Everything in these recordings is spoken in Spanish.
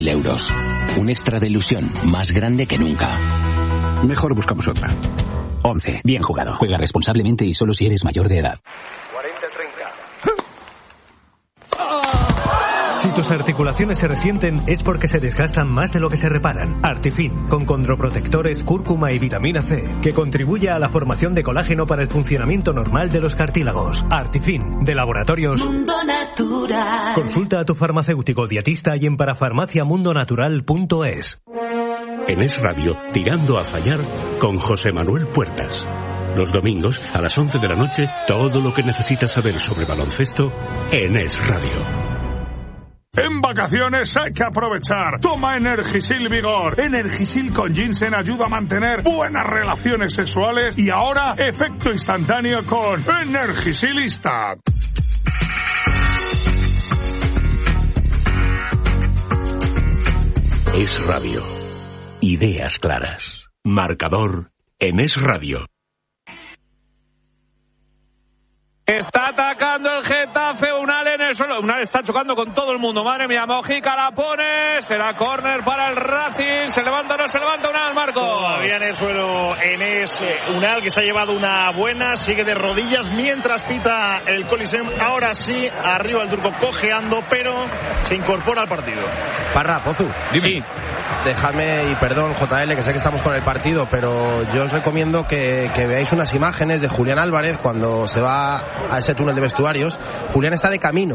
euros. Un extra de ilusión más grande que nunca. Mejor buscamos otra. 11. Bien jugado. Juega responsablemente y solo si eres mayor de edad. 40-30. Si tus articulaciones se resienten es porque se desgastan más de lo que se reparan. Artifin, con condroprotectores, cúrcuma y vitamina C, que contribuye a la formación de colágeno para el funcionamiento normal de los cartílagos. Artifin, de Laboratorios Mundo Natural. Consulta a tu farmacéutico dietista y en parafarmaciamundonatural.es. En Es Radio, Tirando a Fallar, con José Manuel Puertas. Los domingos, a las 11 de la noche, todo lo que necesitas saber sobre baloncesto en Es Radio. En vacaciones hay que aprovechar. Toma Energisil Vigor. Energisil con ginseng ayuda a mantener buenas relaciones sexuales y ahora efecto instantáneo con Energisilista. Es Radio. Ideas claras. Marcador en Es Radio. Está atacando el Getafe, Unal en el suelo. Unal está chocando con todo el mundo. Madre mía, Mojica la pone. Será córner para el Racing. ¿Se levanta o no se levanta Unal, Marco? Todavía en el suelo Enes Unal, que se ha llevado una buena. Sigue de rodillas mientras pita el Coliseum. Ahora sí, arriba el turco cojeando, pero se incorpora al partido. Parra, Pozu. Dime. Sí. Dejadme, y perdón, JL, que sé que estamos con el partido, pero yo os recomiendo que veáis unas imágenes de Julián Álvarez cuando se va a ese túnel de vestuarios. Julián está de camino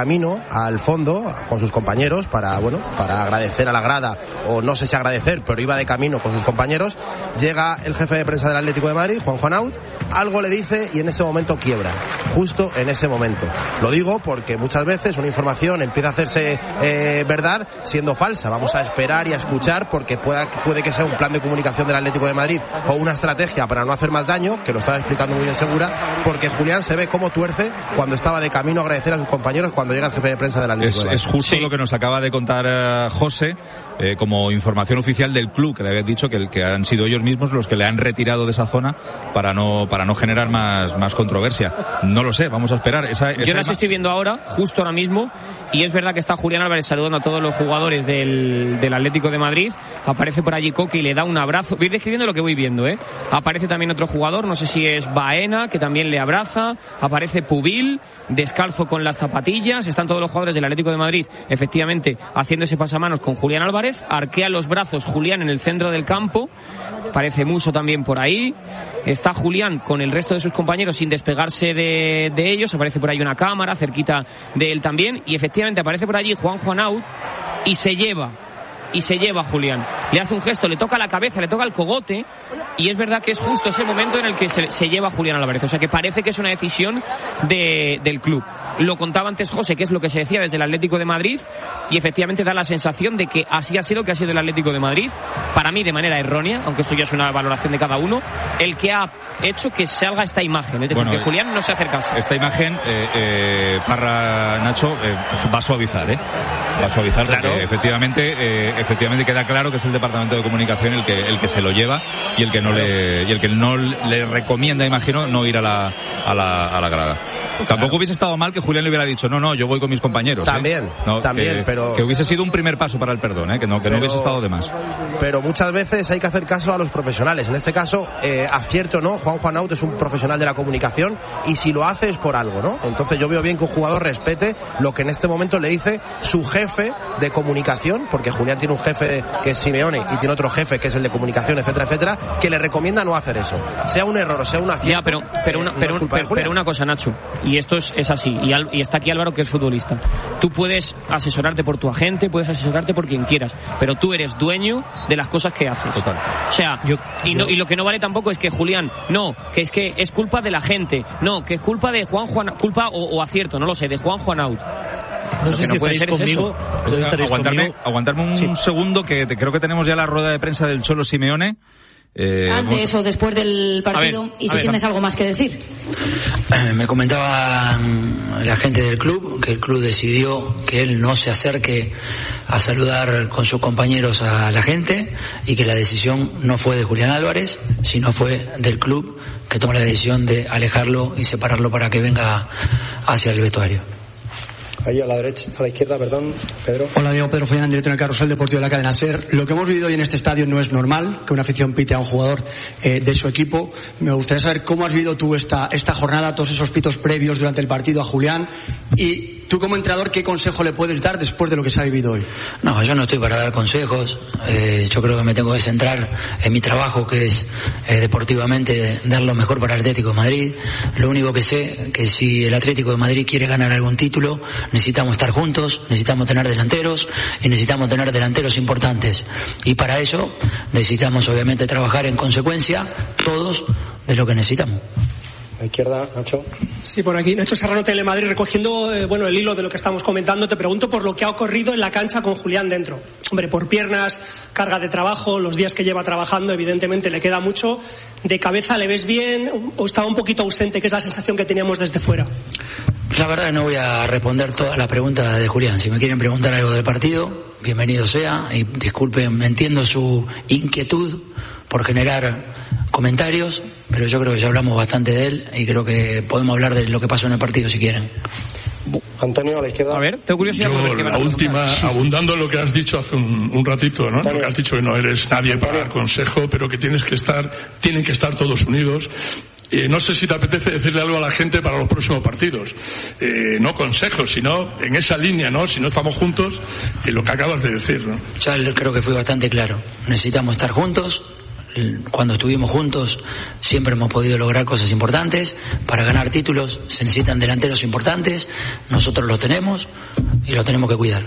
al fondo con sus compañeros para agradecer a la grada, o no sé si agradecer, pero iba de camino con sus compañeros. Llega el jefe de prensa del Atlético de Madrid, Juan Juanaut, algo le dice y en ese momento quiebra, justo en ese momento. Lo digo porque muchas veces una información empieza a hacerse verdad siendo falsa. Vamos a esperar y a escuchar, porque puede que sea un plan de comunicación del Atlético de Madrid o una estrategia para no hacer más daño, que lo estaba explicando muy bien Segura, porque Julián se ve cómo tuerce cuando estaba de camino a agradecer a sus compañeros cuando llega el jefe de prensa del Atlético de Madrid. Es justo lo que nos acaba de contar José, como información oficial del club, que le había dicho que han sido ellos mismos los que le han retirado de esa zona para no generar más controversia. No lo sé, vamos a esperar. Yo las estoy viendo ahora, justo ahora mismo, y es verdad que está Julián Álvarez saludando a todos los jugadores del Atlético de Madrid. Aparece por allí Coque y le da un abrazo. Voy describiendo lo que voy viendo, Aparece también otro jugador, no sé si es Baena, que también le abraza. Aparece Pubil, descalzo con las zapatillas. Están todos los jugadores del Atlético de Madrid, efectivamente, haciendo ese pasamanos con Julián Álvarez. Arquea los brazos Julián en el centro del campo. Aparece Muso también por ahí. Está Julián con el resto de sus compañeros sin despegarse de ellos. Aparece por ahí una cámara cerquita de él también. Y efectivamente aparece por allí Juan Juanaut y se lleva a Julián. Le hace un gesto, le toca la cabeza, le toca el cogote, y es verdad que es justo ese momento en el que se lleva a Julián Álvarez. O sea que parece que es una decisión del club. Lo contaba antes José, que es lo que se decía desde el Atlético de Madrid, y efectivamente da la sensación de que así ha sido el Atlético de Madrid, para mí de manera errónea, aunque esto ya es una valoración de cada uno, el que ha hecho que salga esta imagen, es decir, que Julián no se acercase. Esta imagen, Parra, Nacho, va a suavizar, va a suavizar, claro. Porque efectivamente queda claro que es el departamento de comunicación el que se lo lleva y el que no le recomienda, imagino, no ir a la grada. Tampoco hubiese estado mal que Julián le hubiera dicho no, yo voy con mis compañeros. También, pero que hubiese sido un primer paso para el perdón, que no hubiese estado de más. Pero muchas veces hay que hacer caso a los profesionales. En este caso, acierto o no, Juan Juanaut es un profesional de la comunicación, y si lo hace es por algo, ¿no? Entonces yo veo bien que un jugador respete lo que en este momento le dice su jefe de comunicación, porque Julián tiene un jefe que es Simeone y tiene otro jefe que es el de comunicación, etcétera, que le recomienda no hacer eso. Sea un error o sea un acierto. Ya, pero una cosa, Nacho, y esto es así, y está aquí Álvaro, que es futbolista. Tú puedes asesorarte por tu agente, puedes asesorarte por quien quieras, pero tú eres dueño de las cosas que haces. Total. O sea, y lo que no vale tampoco es que Julián, que es culpa de la gente, que es culpa de culpa o acierto, no lo sé, de Juan Juanaut. No sé si estaréis conmigo. Aguantarme un segundo, que creo que tenemos ya la rueda de prensa del Cholo Simeone. Antes o después del partido, tienes algo más que decir. Me comentaba la gente del club que el club decidió que él no se acerque a saludar con sus compañeros a la gente, y que la decisión no fue de Julián Álvarez, sino fue del club, que tomó la decisión de alejarlo y separarlo para que venga hacia el vestuario. Ahí a la derecha, a la izquierda, perdón, Pedro. Hola, Diego, Pedro Follán, en directo en el Carrusel Deportivo de la Cadena SER. Lo que hemos vivido hoy en este estadio no es normal, que una afición pite a un jugador de su equipo. Me gustaría saber cómo has vivido tú esta jornada, todos esos pitos previos durante el partido a Julián, y tú como entrenador, ¿qué consejo le puedes dar después de lo que se ha vivido hoy? No, yo no estoy para dar consejos. Yo creo que me tengo que centrar en mi trabajo, que es deportivamente dar lo mejor para el Atlético de Madrid. Lo único que sé, que si el Atlético de Madrid quiere ganar algún título, necesitamos estar juntos, necesitamos tener delanteros y necesitamos tener delanteros importantes. Y para eso necesitamos obviamente trabajar en consecuencia todos de lo que necesitamos. A la izquierda, Nacho. Sí, por aquí. Nacho Serrano, Telemadrid, recogiendo el hilo de lo que estamos comentando. Te pregunto por lo que ha ocurrido en la cancha con Julián dentro. Hombre, por piernas, carga de trabajo, los días que lleva trabajando, evidentemente le queda mucho. ¿De cabeza le ves bien o estaba un poquito ausente, que es la sensación que teníamos desde fuera? La verdad no voy a responder toda la pregunta de Julián. Si me quieren preguntar algo del partido, bienvenido sea. Y disculpen, entiendo su inquietud por generar comentarios, pero yo creo que ya hablamos bastante de él y creo que podemos hablar de lo que pasó en el partido si quieren. Antonio, a la izquierda. A ver, tengo curiosidad. La última, abundando en lo que has dicho hace un ratito, ¿no? Lo que has dicho, que no eres nadie para dar consejo, pero que tienen que estar todos unidos. No sé si te apetece decirle algo a la gente para los próximos partidos. No consejos, sino en esa línea, ¿no? Si no estamos juntos, en lo que acabas de decir, ¿no? Ya creo que fui bastante claro. Necesitamos estar juntos. Cuando estuvimos juntos siempre hemos podido lograr cosas importantes. Para ganar títulos se necesitan delanteros importantes. Nosotros los tenemos y los tenemos que cuidar.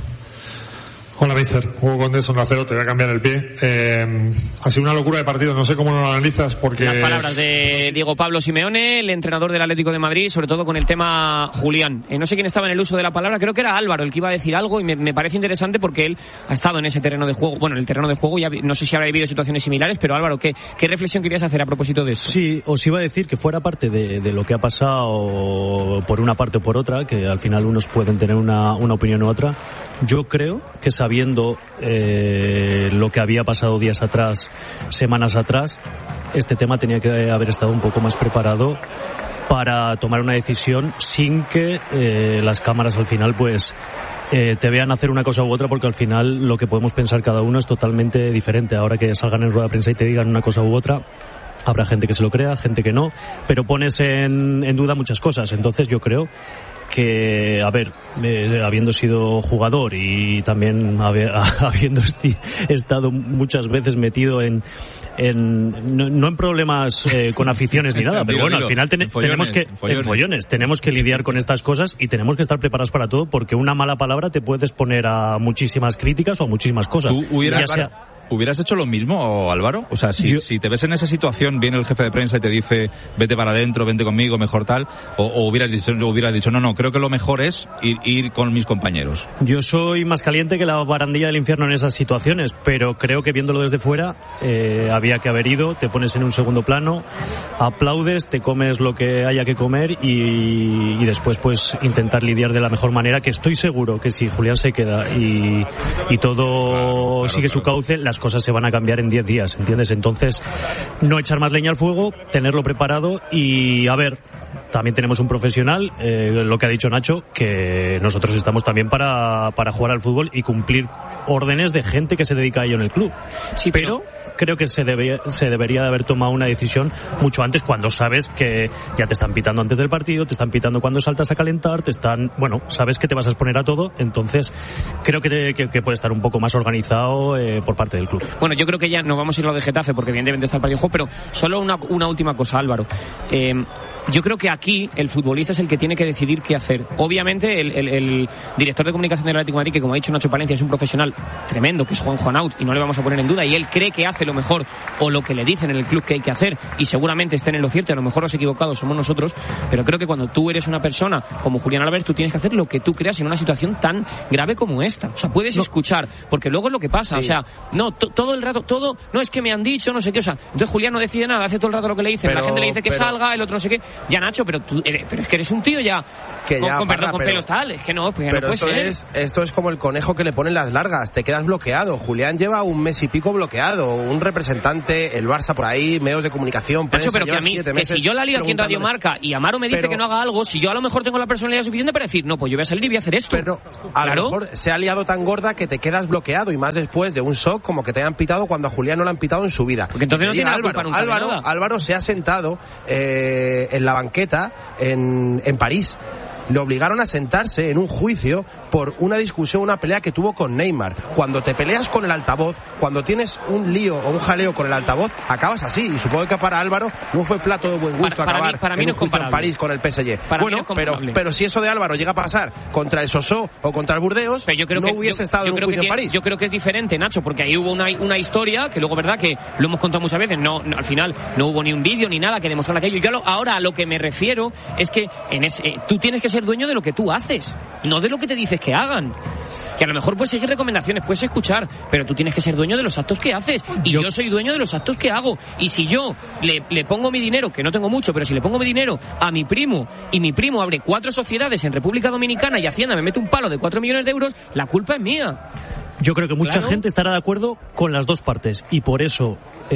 Hola, mister. Hugo Condés, Onda Cero, te voy a cambiar el pie. Ha sido una locura de partido, no sé cómo lo analizas porque... Las palabras de Diego Pablo Simeone, el entrenador del Atlético de Madrid, sobre todo con el tema Julián. No sé quién estaba en el uso de la palabra, creo que era Álvaro el que iba a decir algo y me parece interesante porque él ha estado en ese terreno de juego. Bueno, en el terreno de juego, ya no sé si habrá vivido situaciones similares, pero Álvaro, ¿qué reflexión querías hacer a propósito de esto? Sí, os iba a decir que fuera parte de lo que ha pasado por una parte o por otra, que al final unos pueden tener una opinión u otra. Yo creo que sabiendo lo que había pasado días atrás, semanas atrás, este tema tenía que haber estado un poco más preparado para tomar una decisión sin que las cámaras al final pues te vean hacer una cosa u otra, porque al final lo que podemos pensar cada uno es totalmente diferente. Ahora que salgan en rueda de prensa y te digan una cosa u otra, habrá gente que se lo crea, gente que no, pero pones en duda muchas cosas. Entonces yo creo que, habiendo sido jugador y también habiendo estado muchas veces metido no en problemas con aficiones ni nada, pero bueno, al final tenemos que lidiar con estas cosas y tenemos que estar preparados para todo, porque una mala palabra te puede exponer a muchísimas críticas o a muchísimas cosas. ¿Hubieras hecho lo mismo, Álvaro? O sea, si te ves en esa situación, viene el jefe de prensa y te dice, vete para adentro, vente conmigo, mejor tal, o hubieras dicho, no, creo que lo mejor es ir con mis compañeros. Yo soy más caliente que la barandilla del infierno en esas situaciones, pero creo que viéndolo desde fuera, había que haber ido, te pones en un segundo plano, aplaudes, te comes lo que haya que comer y después pues intentar lidiar de la mejor manera, que estoy seguro que si Julián se queda y todo sigue su cauce, las cosas se van a cambiar en 10 días, ¿entiendes? Entonces, no echar más leña al fuego, tenerlo preparado y también tenemos un profesional, lo que ha dicho Nacho, que nosotros estamos también para jugar al fútbol y cumplir órdenes de gente que se dedica a ello en el club. Sí, pero creo que se debería de haber tomado una decisión mucho antes, cuando sabes que ya te están pitando antes del partido, te están pitando cuando saltas a calentar, sabes que te vas a exponer a todo. Entonces creo que puede estar un poco más organizado por parte del club. Bueno, yo creo que ya no vamos a ir a lo de Getafe porque evidentemente está el partido de juego, pero solo una última cosa, Álvaro. Yo creo que aquí el futbolista es el que tiene que decidir qué hacer. Obviamente el director de comunicación del Atlético de Madrid, que como ha dicho Nacho Palencia, es un profesional tremendo, que es Juan Juanaut, y no le vamos a poner en duda, y él cree que hace lo mejor o lo que le dicen en el club que hay que hacer, y seguramente estén en lo cierto, a lo mejor los equivocados somos nosotros, pero creo que cuando tú eres una persona como Julián Álvarez, tú tienes que hacer lo que tú creas en una situación tan grave como esta. O sea, puedes escuchar, porque luego es lo que pasa, sí. O sea, todo el rato, no es que me han dicho, no sé qué, o sea, entonces Julián no decide nada, hace todo el rato lo que le dicen, la gente le dice que salga, el otro no sé qué, Ya, Nacho, pero es que eres un tío ya con perdón, con pelos tal, es que no, pues pero no puede ser. Esto es como el conejo que le ponen las largas, te quedas bloqueado. Julián lleva un mes y pico bloqueado, un representante, el Barça por ahí, medios de comunicación, prensa, Nacho, pero que a mí, que si yo la lío aquí en Radio Marca y Amaro me dice que no haga algo, si yo a lo mejor tengo la personalidad suficiente para decir, no, pues yo voy a salir y voy a hacer esto. Pero a lo mejor se ha liado tan gorda que te quedas bloqueado, y más después de un shock como que te hayan pitado cuando a Julián no le han pitado en su vida. Porque entonces no tiene Álvaro se ha sentado en la banqueta en París. Le obligaron a sentarse en un juicio por una discusión, una pelea que tuvo con Neymar. Cuando te peleas con el altavoz, cuando tienes un lío o un jaleo con el altavoz, acabas así. Y supongo que para Álvaro no fue plato de buen gusto acabar en un juicio en París con el PSG. Bueno, pero si eso de Álvaro llega a pasar contra el Sochaux o contra el Burdeos, no hubiese estado en un juicio en París. Yo creo que es diferente, Nacho, porque ahí hubo una historia que luego, verdad, que lo hemos contado muchas veces, al final no hubo ni un vídeo ni nada que demostrar aquello. Yo ahora a lo que me refiero es que tú tienes que ser dueño de lo que tú haces, no de lo que te dices que hagan. Que a lo mejor puedes seguir recomendaciones, puedes escuchar, pero tú tienes que ser dueño de los actos que haces. Y yo soy dueño de los actos que hago. Y si yo le pongo mi dinero, que no tengo mucho, pero si le pongo mi dinero a mi primo, y mi primo abre 4 sociedades en República Dominicana y Hacienda me mete un palo de 4 millones de euros, la culpa es mía. Yo creo que mucha gente estará de acuerdo con las dos partes, y por eso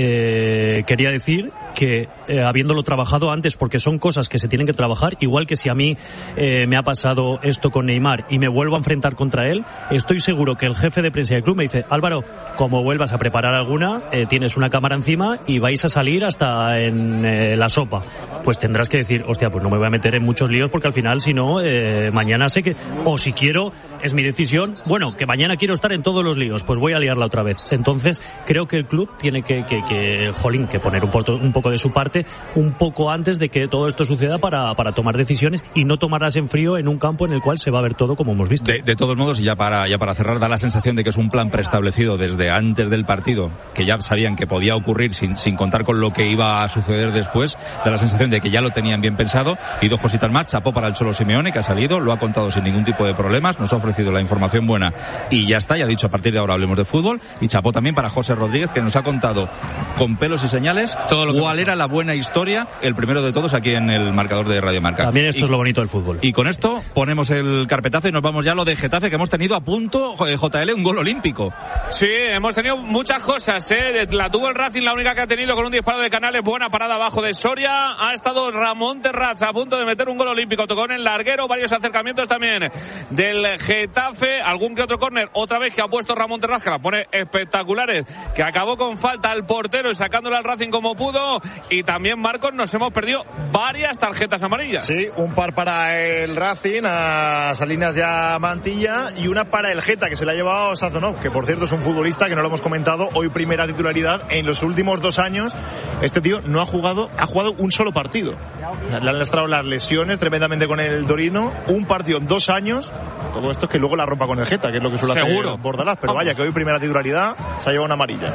quería decir que habiéndolo trabajado antes, porque son cosas que se tienen que trabajar, igual que si a mí me ha pasado esto con Neymar y me vuelvo a enfrentar contra él, estoy seguro que el jefe de prensa del club me dice, Álvaro, como vuelvas a preparar alguna, tienes una cámara encima y vais a salir hasta en la sopa. Pues tendrás que decir, hostia, pues no me voy a meter en muchos líos, porque al final, si no, mañana sé que, o si quiero, es mi decisión, bueno, que mañana quiero estar en todos los líos, pues voy a liarla otra vez. Entonces, creo que el club tiene que poner un poco de su parte, un poco antes de que todo esto suceda, para tomar decisiones y no tomarlas en frío en un campo en el cual se va a ver todo como hemos visto. De todos modos, y ya para cerrar, da la sensación de que es un plan preestablecido desde antes del partido, que ya sabían que podía ocurrir sin contar con lo que iba a suceder después. Da la sensación de que ya lo tenían bien pensado. Y 2 cositas más, chapó para el Cholo Simeone, que ha salido, lo ha contado sin ningún tipo de problemas, nos ha ofrecido la información buena y ya está, ya ha dicho, a partir de ahora hablemos de fútbol. Y chapó también para José Rodríguez, que nos ha contado con pelos y señales cuál era la buena historia, el primero de todos, aquí en el marcador de Radio Marca. También esto es lo bonito del fútbol. Y con esto ponemos el carpetazo y nos vamos ya a lo de Getafe, que hemos tenido a punto, JL, un gol olímpico. Sí, hemos tenido muchas cosas, la tuvo el Racing, la única que ha tenido con un disparo de Canales, buena parada abajo de Soria, ha estado Ramón Terraz a punto de meter un gol olímpico, tocó en el larguero, varios acercamientos también del Getafe, algún que otro córner, otra vez que ha puesto Ramón Terraz, que la pone espectaculares, que acabó con falta al portero y sacándole al Racing como pudo. Y también, Marcos, nos hemos perdido varias tarjetas amarillas. Sí, un par para el Racing, a Salinas y a Mantilla, y una para el Geta, que se la ha llevado Sazonov, que por cierto es un futbolista que no lo hemos comentado, hoy primera titularidad. En los últimos 2 años este tío no ha jugado un solo partido. Le han lastrado las lesiones tremendamente con el Torino, un partido en 2 años. Todo esto es que luego la rompa con el Geta, que es lo que suele hacer Bordalás, pero vaya, que hoy primera titularidad se ha llevado una amarilla.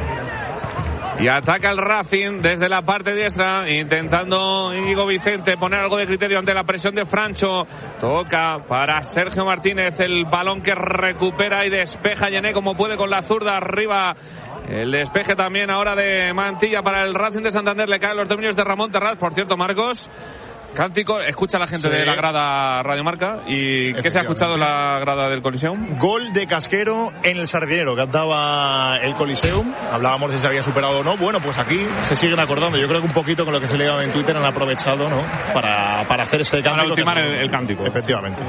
Y ataca el Racing desde la parte diestra, intentando Íñigo Vicente poner algo de criterio ante la presión de Francho. Toca para Sergio Martínez, el balón que recupera y despeja Yené como puede con la zurda arriba. El despeje también ahora de Mantilla para el Racing de Santander. Le caen los dominios de Ramón Terraz. Por cierto, Marcos, cántico, escucha a la gente de la grada Radio Marca. ¿Y qué se ha escuchado en la grada del Coliseum? Gol de Casquero en el Sardinero, cantaba el Coliseum. Hablábamos de si se había superado o no. Bueno, pues aquí se siguen acordando. Yo creo que un poquito con lo que se leía en Twitter han aprovechado, ¿no? Para hacer ese cántico. Para ultimar el cántico. Efectivamente.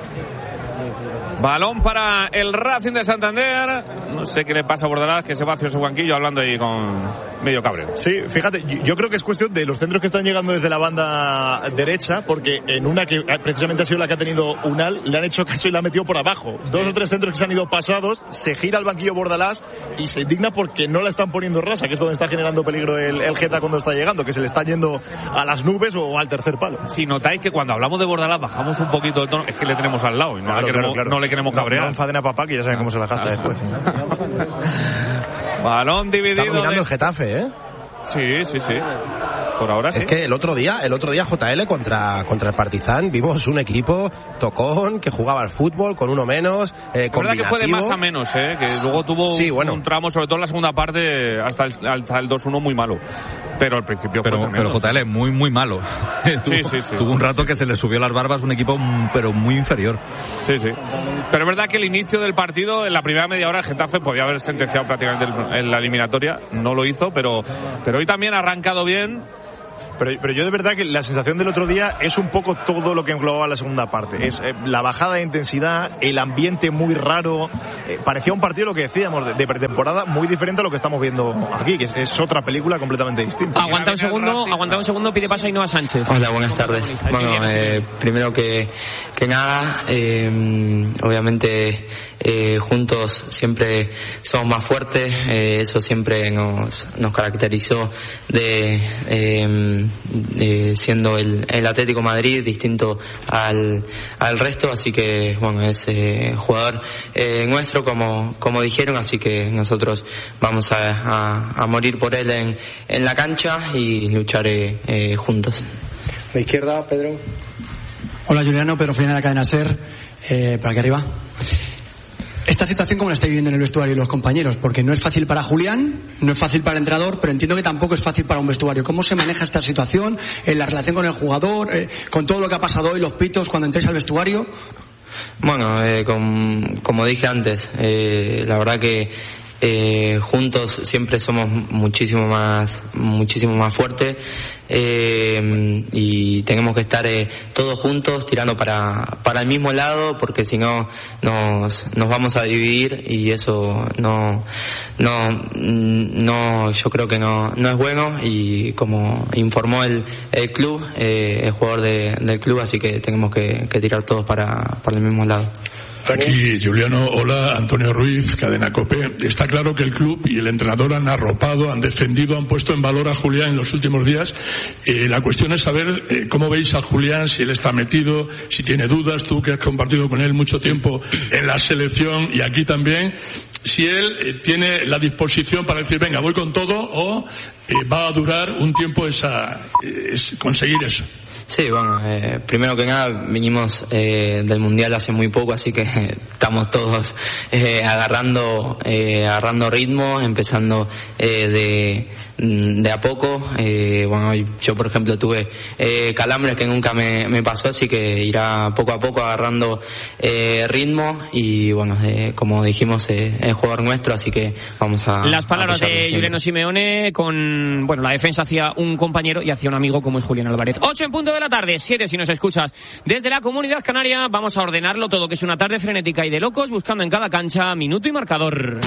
Balón para el Racing de Santander. No sé qué le pasa a Bordalás, que se va hacia su banquillo hablando ahí con medio cabreo. Sí, fíjate, yo creo que es cuestión de los centros que están llegando desde la banda derecha, porque en una que precisamente ha sido la que ha tenido Unal, le han hecho caso y la ha metido por abajo. 2 o 3 centros que se han ido pasados, se gira el banquillo Bordalás y se indigna porque no la están poniendo rasa, que es donde está generando peligro el Geta cuando está llegando, que se le está yendo a las nubes o al tercer palo. Si notáis que cuando hablamos de Bordalás bajamos un poquito el tono, es que le tenemos al lado y no, no le queremos cabrear. No enfaden a papá, que ya saben cómo se la gasta después. Balón dividido. Está dominando el Getafe, ¿eh? Sí. Por ahora sí. Es que el otro día JL contra el Partizan vimos un equipo tocón que jugaba al fútbol con uno menos, combinativo. La verdad que fue de más a menos, que luego tuvo un tramo, sobre todo en la segunda parte, hasta el 2-1 muy malo. Pero al principio pero JL muy muy malo. Tuvo un rato que se le subió las barbas un equipo pero muy inferior. Sí. Pero es verdad que el inicio del partido, en la primera media hora, el Getafe podía haber sentenciado prácticamente en la eliminatoria. No lo hizo, pero hoy también ha arrancado bien. Pero yo de verdad que la sensación del otro día es un poco todo lo que englobaba la segunda parte. Es la bajada de intensidad, el ambiente muy raro. Parecía un partido, lo que decíamos, de pretemporada, muy diferente a lo que estamos viendo aquí, que es otra película completamente distinta. Aguanta un segundo, pide paso a Ainhoa Sánchez. Hola, buenas tardes. Bueno, primero que nada, obviamente juntos siempre somos más fuertes, eso siempre nos caracterizó siendo el Atlético Madrid distinto al resto, así que bueno, es jugador nuestro como dijeron, así que nosotros vamos a morir por él en la cancha y luchar juntos. A la izquierda, Pedro. Hola Juliano, Pedro Fellina de la cadena SER, para aquí arriba. Esta situación, ¿cómo la estáis viviendo en el vestuario y los compañeros? Porque no es fácil para Julián, no es fácil para el entrenador, pero entiendo que tampoco es fácil para un vestuario. ¿Cómo se maneja esta situación en la relación con el jugador, con todo lo que ha pasado hoy, los pitos, cuando entréis al vestuario? Bueno, como dije antes, la verdad que juntos siempre somos muchísimo más fuertes, y tenemos que estar todos juntos tirando para el mismo lado, porque si no nos vamos a dividir y eso no yo creo que no es bueno, y como informó el club, el jugador del club, así que tenemos que tirar todos para el mismo lado. Aquí, Juliano, hola, Antonio Ruiz, Cadena COPE. Está claro que el club y el entrenador han arropado, han defendido, han puesto en valor a Julián en los últimos días. La cuestión es saber cómo veis a Julián, si él está metido, si tiene dudas, tú que has compartido con él mucho tiempo en la selección y aquí también, si él tiene la disposición para decir, venga, voy con todo, o va a durar un tiempo conseguir eso. Sí, bueno, primero que nada vinimos del Mundial hace muy poco, así que estamos todos agarrando ritmo, empezando de a poco. Bueno, yo por ejemplo tuve calambres que nunca me pasó, así que irá poco a poco agarrando ritmo y bueno, como dijimos, es jugador nuestro, así que vamos a... Las palabras de Juliano Simeone con, bueno, la defensa hacia un compañero y hacia un amigo como es Julián Álvarez. 8 en punto de la tarde, 7 si nos escuchas desde la Comunidad Canaria. Vamos a ordenarlo todo, que es una tarde frenética y de locos, buscando en cada cancha minuto y marcador.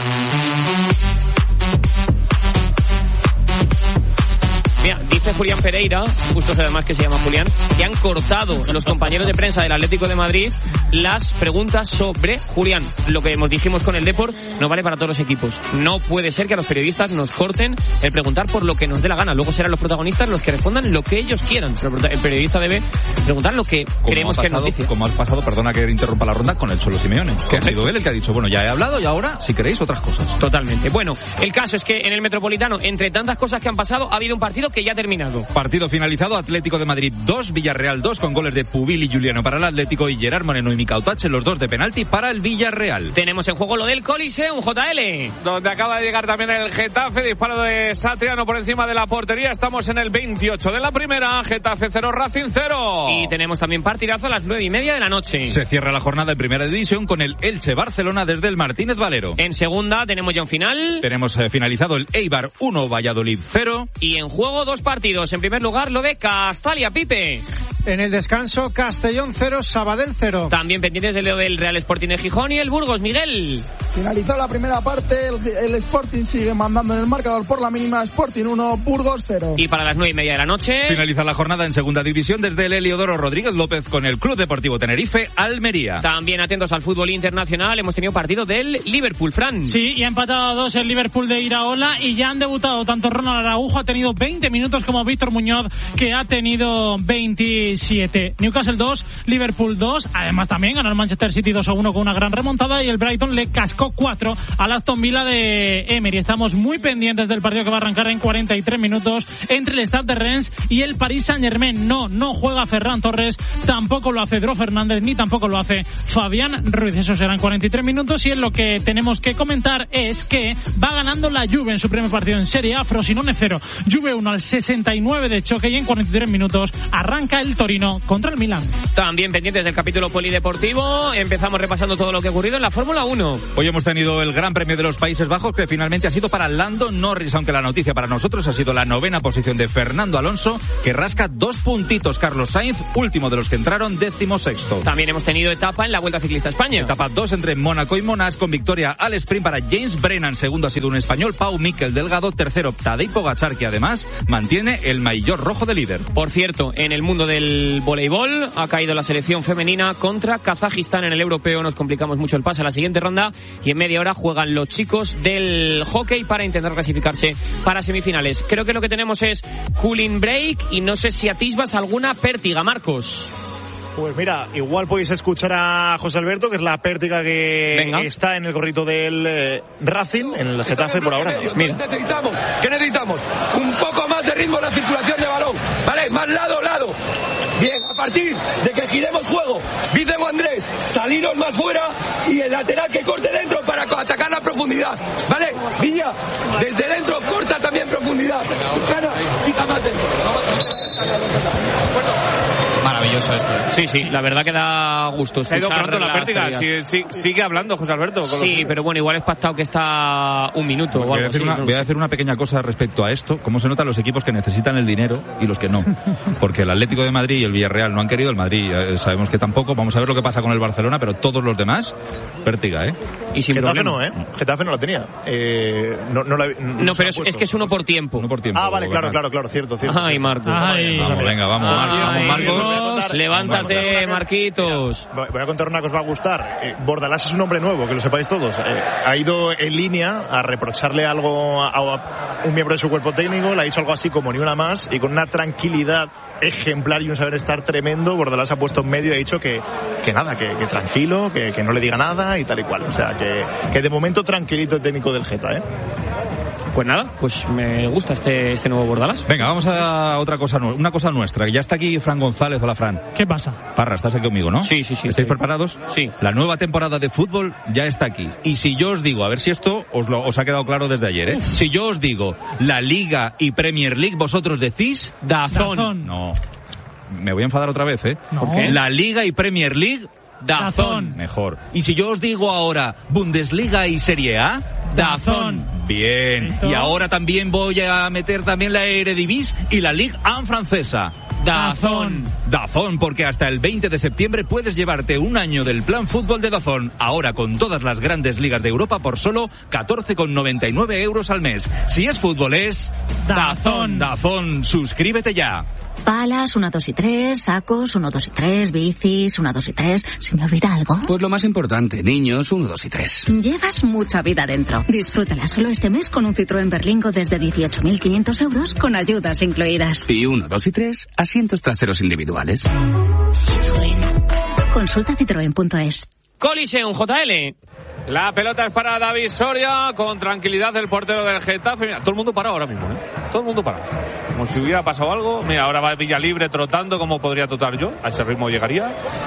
Mira, dice Julián Pereira, justo además que se llama Julián, que han cortado los compañeros de prensa del Atlético de Madrid las preguntas sobre Julián. Lo que dijimos con el Depor no vale para todos los equipos. No puede ser que a los periodistas nos corten el preguntar por lo que nos dé la gana. Luego serán los protagonistas los que respondan lo que ellos quieran. Pero el periodista debe preguntar lo que creemos que es noticia. Como has pasado, perdona que interrumpa la ronda, con el Cholo Simeone, que ha sido él el que ha dicho, bueno, ya he hablado y ahora, si queréis, otras cosas. Totalmente. Bueno, el caso es que en el Metropolitano, entre tantas cosas que han pasado, ha habido un partido que ya ha terminado. Partido finalizado, Atlético de Madrid 2, Villarreal 2, con goles de Pubil y Juliano para el Atlético y Gerard Moreno y Mikau Tache, los dos de penalti para el Villarreal. Tenemos en juego lo del Coliseum, JL. Donde acaba de llegar también el Getafe, disparo de Satriano por encima de la portería. Estamos en el 28 de la primera, Getafe 0, Racing 0. Y tenemos también partidazo a las 9:30 de la noche. Se cierra la jornada en Primera División con el Elche Barcelona desde el Martínez Valero. En segunda tenemos ya un final. Tenemos finalizado el Eibar 1, Valladolid 0. Y en juego dos partidos. En primer lugar, lo de Castalia, Pipe. En el descanso, Castellón 0, Sabadell 0. También pendientes de lo del Real Sporting de Gijón y el Burgos, Miguel. Finalizó la primera parte, el Sporting sigue mandando en el marcador por la mínima, Sporting 1, Burgos 0. Y para las 9:30 de la noche... Finaliza la jornada en Segunda División desde el Heliodoro Rodríguez López con el Club Deportivo Tenerife, Almería. También atentos al fútbol internacional, hemos tenido partido del Liverpool, Fran. Sí, y ha empatado a 2 el Liverpool de Iraola y ya han debutado tanto Ronald Araujo, ha tenido 20 minutos, como Víctor Muñoz, que ha tenido 23. City 7. Newcastle 2, Liverpool 2. Además también ganó el Manchester City 2-1 con una gran remontada y el Brighton le cascó 4 al Aston Villa de Emery. Estamos muy pendientes del partido que va a arrancar en 43 minutos entre el Stade de Rennes y el Paris Saint-Germain. No juega Ferran Torres, tampoco lo hace Dro Fernández, ni tampoco lo hace Fabián Ruiz. Eso serán 43 minutos y en lo que tenemos que comentar es que va ganando la Juve en su primer partido en Serie A, Frosinone 0, Juve 1 al 69 de choque, y en 43 minutos arranca el Torino contra el Milan. También pendientes del capítulo polideportivo, empezamos repasando todo lo que ha ocurrido en la Fórmula 1. Hoy hemos tenido el Gran Premio de los Países Bajos, que finalmente ha sido para Lando Norris, aunque la noticia para nosotros ha sido la 9ª posición de Fernando Alonso, que rasca 2 puntitos. Carlos Sainz, último de los que entraron, 16º. También hemos tenido etapa en la Vuelta Ciclista a España. Etapa 2 entre Mónaco y Monash, con victoria al sprint para James Brennan. Segundo ha sido un español, Pau Miquel Delgado. Tercero, Tadej Pogačar, que además mantiene el maillot rojo de líder. Por cierto, en el mundo del voleibol ha caído la selección femenina contra Kazajistán en el europeo. Nos complicamos mucho el pase a la siguiente ronda y en media hora juegan los chicos del hockey para intentar clasificarse para semifinales. Creo que lo que tenemos es cooling break y no sé si atisbas alguna pértiga, Marcos. Pues mira, igual podéis escuchar a José Alberto, que es la pértiga que está en el gorrito del Racing, en el Getafe por ahora. Mira. ¿Qué necesitamos? Un poco más de ritmo en la circulación de balón, ¿vale? Más lado. Bien, a partir de que giremos juego, Vicente Andrés, saliros más fuera y el lateral que corte dentro para atacar la profundidad, ¿vale? Viña, desde dentro corta también profundidad. Cana, chica más dentro. Maravilloso esto. Sí, la verdad que da gusto. Se ha ido pronto la pértiga. Sigue hablando, José Alberto. Sí, pero bueno, igual es pactado que está un minuto o algo así. Voy a decir una pequeña cosa respecto a esto. ¿Cómo se notan los equipos que necesitan el dinero y los que no? Porque el Atlético de Madrid y el Villarreal no han querido, el Madrid sabemos que tampoco. Vamos a ver lo que pasa con el Barcelona, pero todos los demás, pértiga, ¿eh? Y sin Getafe problema. Getafe no la tenía. No, pero es que es uno por tiempo. Ah, vale, claro, cierto. Ay, Marcos. Vamos, Marcos. Levántate, Marquitos. Voy a contar una que os va a gustar. Bordalás es un hombre nuevo, que lo sepáis todos. Ha ido en línea a reprocharle algo a un miembro de su cuerpo técnico, le ha dicho algo así como ni una más, y con una tranquilidad ejemplar y un saber estar tremendo, Bordalás se ha puesto en medio y ha dicho que nada, que tranquilo, que no le diga nada y tal y cual. O sea, que de momento tranquilito el técnico del Geta, Pues nada, pues me gusta este nuevo Bordalás. Venga, vamos a otra cosa, una cosa nuestra. Ya está aquí Fran González. Hola, Fran. ¿Qué pasa? Parra, estás aquí conmigo, ¿no? Sí. ¿Estáis preparados? Sí. La nueva temporada de fútbol ya está aquí. Y si yo os digo, a ver si esto os ha quedado claro desde ayer, ¿eh? Si yo os digo la Liga y Premier League, vosotros decís... DAZN. No. Me voy a enfadar otra vez, ¿eh? No. ¿Por qué? La Liga y Premier League... DAZN. Mejor. Y si yo os digo ahora Bundesliga y Serie A... DAZN. Bien. Y ahora también voy a meter también la Eredivisie y la Ligue 1 francesa. DAZN, porque hasta el 20 de septiembre puedes llevarte un año del plan fútbol de DAZN, ahora con todas las grandes ligas de Europa por solo 14,99 euros al mes. Si es fútbol es... DAZN, suscríbete ya. Palas, 1, 2 y 3, sacos, 1, 2 y 3, bicis, 1, 2 y 3. ¿Se me olvida algo? Pues lo más importante, niños, 1, 2 y 3. Llevas mucha vida dentro. Disfrútala solo este mes con un Citroën Berlingo desde 18.500 euros con ayudas incluidas. Y 1, 2 y 3, asientos traseros individuales. Citroën. Consulta citroen.es. Coliseum, JL. La pelota es para David Soria, con tranquilidad el portero del Getafe. Mira, todo el mundo parado ahora mismo, Todo el mundo parado. Como si hubiera pasado algo. Mira, ahora va Villalibre trotando, como podría trotar yo. A ese ritmo llegaría.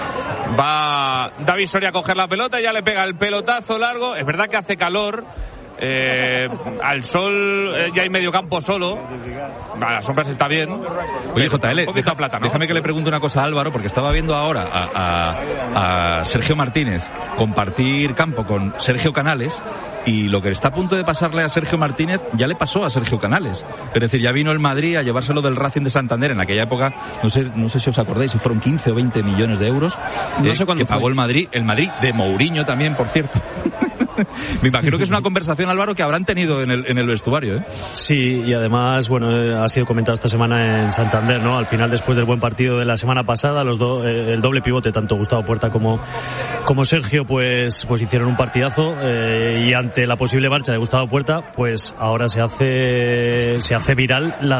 Va David Soria a coger la pelota, ya le pega el pelotazo largo. Es verdad que hace calor. Al sol ya hay medio campo solo. A las sombras está bien. Oye, JL, déjame que le pregunte una cosa a Álvaro, porque estaba viendo ahora a Sergio Martínez compartir campo con Sergio Canales, y lo que está a punto de pasarle a Sergio Martínez ya le pasó a Sergio Canales. Es decir, ya vino el Madrid a llevárselo del Racing de Santander en aquella época. No sé si os acordáis, si fueron 15 o 20 millones de euros no sé cuándo que pagó fue. el Madrid de Mourinho también, por cierto. Me imagino que es una conversación, Álvaro, que habrán tenido en el vestuario, ¿eh? Sí, y además, bueno, ha sido comentado esta semana en Santander, ¿no? Al final, después del buen partido de la semana pasada, el doble pivote, tanto Gustavo Puerta como Sergio, pues hicieron un partidazo, y ante la posible marcha de Gustavo Puerta, pues ahora se hace viral la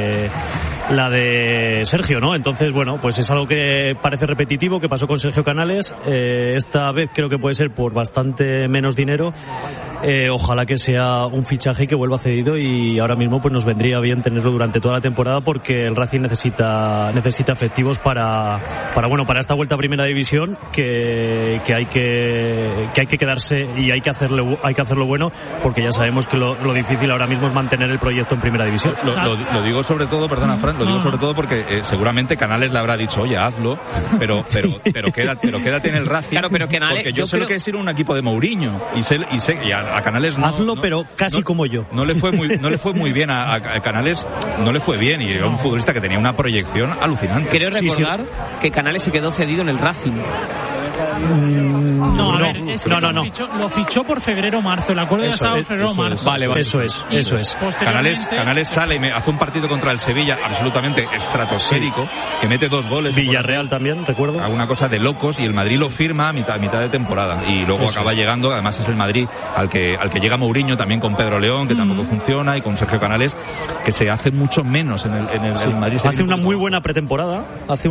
de Sergio, ¿no? Entonces, bueno, pues es algo que parece repetitivo, que pasó con Sergio Canales. Esta vez creo que puede ser por bastante menos dinero. Ojalá que sea un fichaje que vuelva cedido, y ahora mismo pues nos vendría bien tenerlo durante toda la temporada, porque el Racing necesita efectivos para esta vuelta a Primera División, que hay que quedarse y hay que hacerlo bueno, porque ya sabemos que lo difícil ahora mismo es mantener el proyecto en Primera División. Lo digo sobre todo, perdona, Fran, lo digo sobre todo porque seguramente Canales le habrá dicho, oye, hazlo, pero quédate en el Racing. Claro, pero Canales, porque yo sé lo que es ir a un equipo de Mourinho, y a Canales no, hazlo, pero casi como yo. No le fue muy bien a Canales, no le fue bien, y era un futbolista que tenía una proyección alucinante. Quiero recordar que Canales se quedó cedido en el Racing. No. Lo fichó por febrero-marzo. El acuerdo ya estaba en febrero-marzo. Vale. Eso es. Canales sale y hace un partido contra el Sevilla absolutamente estratosférico, que mete 2 goles. Villarreal también, recuerdo. Alguna cosa de locos, y el Madrid lo firma a mitad de temporada. Y luego acaba llegando, además es el Madrid al que llega Mourinho, también con Pedro León, que tampoco funciona, y con Sergio Canales, que se hace mucho menos en el Madrid. Hace una muy buena pretemporada.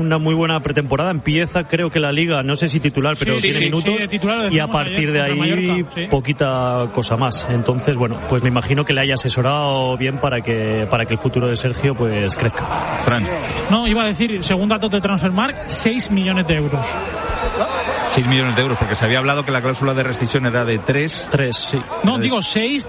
Empieza, creo que la Liga, no sé si titular, pero tiene minutos, y a partir de ahí poquita cosa más. Entonces, bueno, pues me imagino que le haya asesorado bien para que el futuro de Sergio pues crezca. Fran. No, iba a decir, según datos de Transfermarkt, 6 millones de euros. 6 millones de euros, porque se había hablado que la cláusula de rescisión era de 3. 3, sí. No, digo 6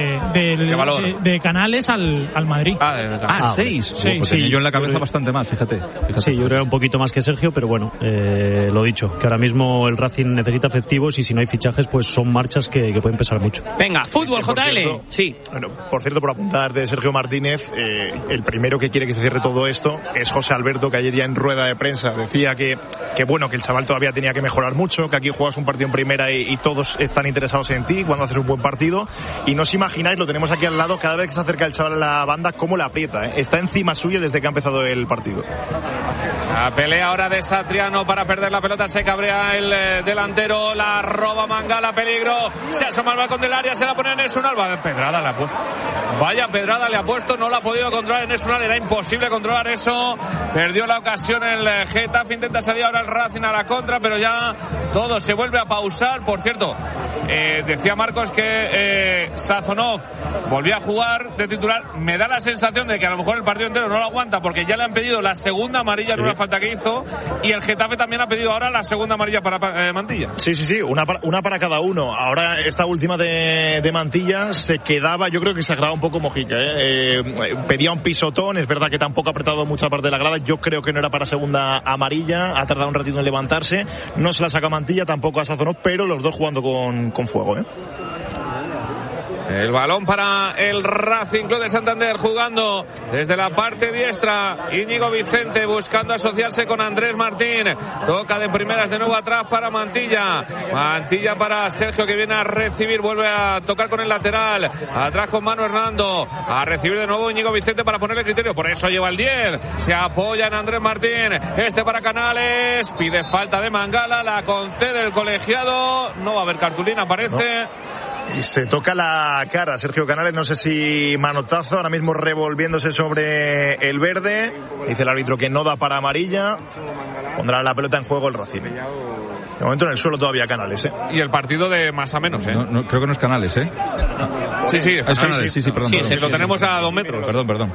de Canales al Madrid. 6. Pues tenía yo en la cabeza bastante más, fíjate. Sí, yo creo que era un poquito más que Sergio, pero bueno, lo dicho, que ahora mismo el Racing necesita efectivos, y si no hay fichajes, pues son marchas que pueden pesar mucho. Venga, fútbol, JL. Sí. Bueno, por cierto, por apuntar de Sergio Martínez, el primero que quiere que se cierre todo esto es José Alberto, que ayer ya en rueda de prensa decía que el chaval todavía tenía que mejorar mucho, que aquí juegas un partido en primera y todos están interesados en ti cuando haces un buen partido, y no os imagináis, lo tenemos aquí al lado, cada vez que se acerca el chaval a la banda, cómo le aprieta, está encima suyo desde que ha empezado el partido. La pelea ahora de Satriano para perder la pelota, se cabrea el delantero, la roba Mangala, peligro, se asoma al balcón del área, se la pone en Enes Unal, pedrada le ha puesto, vaya pedrada le ha puesto, no la ha podido controlar Enes Unal, era imposible controlar eso, perdió la ocasión el Getafe, intenta salir ahora el Racing a la contra, pero ya todo se vuelve a pausar. Por cierto, decía Marcos que Sazonov volvía a jugar de titular, me da la sensación de que a lo mejor el partido entero no lo aguanta, porque ya le han pedido la segunda amarilla en una falta que hizo, y el Getafe también ha pedido ahora la segunda amarilla para Mantilla. Sí, una para cada uno. Ahora esta última de Mantilla se quedaba, yo creo que se agravaba un poco Mojica, pedía un pisotón, es verdad que tampoco ha apretado mucha parte de la grada, yo creo que no era para segunda amarilla, ha tardado un ratito en levantarse, no se la saca Mantilla, tampoco a Sazonov, pero los dos jugando con fuego, El balón para el Racing Club de Santander, jugando desde la parte diestra. Íñigo Vicente buscando asociarse con Andrés Martín. Toca de primeras de nuevo atrás para Mantilla. Mantilla para Sergio, que viene a recibir. Vuelve a tocar con el lateral. Atrás con Manu Hernando. A recibir de nuevo Íñigo Vicente para ponerle criterio. Por eso lleva el 10. Se apoya en Andrés Martín. Para Canales. Pide falta de Mangala. La concede el colegiado. No va a haber cartulina, parece. Y se toca la cara Sergio Canales, no sé si manotazo, ahora mismo revolviéndose sobre el verde. Dice el árbitro que no da para amarilla. Pondrá la pelota en juego el Racing. De momento en el suelo todavía Canales, Y el partido de más a menos, No, creo que no es Canales, Sí, Canales. Sí, perdón. Sí, lo tenemos a 2 metros. Perdón.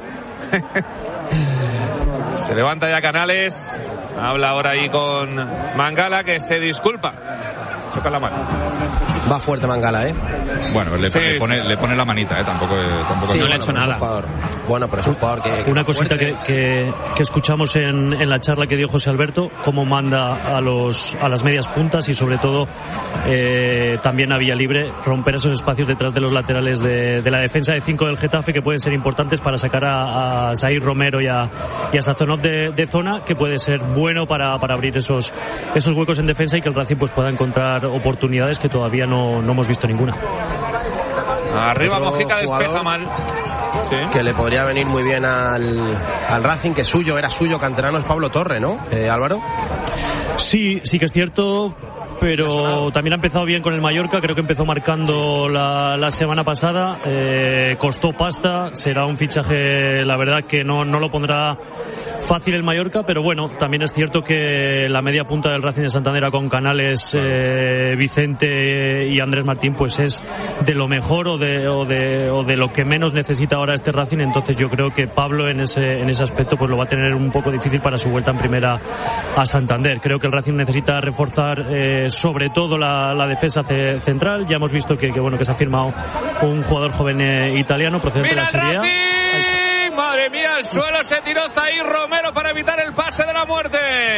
Se levanta ya Canales. Habla ahora ahí con Mangala, que se disculpa. Choca la mano. Va fuerte Mangala, Bueno, le pone la manita, tampoco sí, no le ha hecho nada. Bueno, pero es un jugador que una cosita que escuchamos en la charla que dio José Alberto, cómo manda a las medias puntas y sobre todo también a vía libre romper esos espacios detrás de los laterales de la defensa de 5 del Getafe, que pueden ser importantes para sacar a Zaïr Romero y a Sazonov de zona, que puede ser bueno para abrir esos huecos en defensa y que el Racing pues pueda encontrar oportunidades que todavía no hemos visto ninguna. Arriba Mojica despeja mal. Sí. Que le podría venir muy bien al Racing, que era suyo canterano, es Pablo Torre, ¿no, Álvaro? Sí que es cierto, pero también ha empezado bien con el Mallorca. Creo que empezó marcando la semana pasada, costó pasta, será un fichaje, la verdad que no lo pondrá fácil el Mallorca, pero bueno, también es cierto que la media punta del Racing de Santander con Canales, Vicente y Andrés Martín pues es de lo mejor o de lo que menos necesita ahora este Racing. Entonces yo creo que Pablo en ese aspecto pues lo va a tener un poco difícil para su vuelta en primera a Santander. Creo que el Racing necesita reforzar sobre todo la defensa central. Ya hemos visto que se ha firmado un jugador joven italiano procedente de la Serie A. Madre mía, al suelo se tiró Zaïr Romero para evitar el pase de la muerte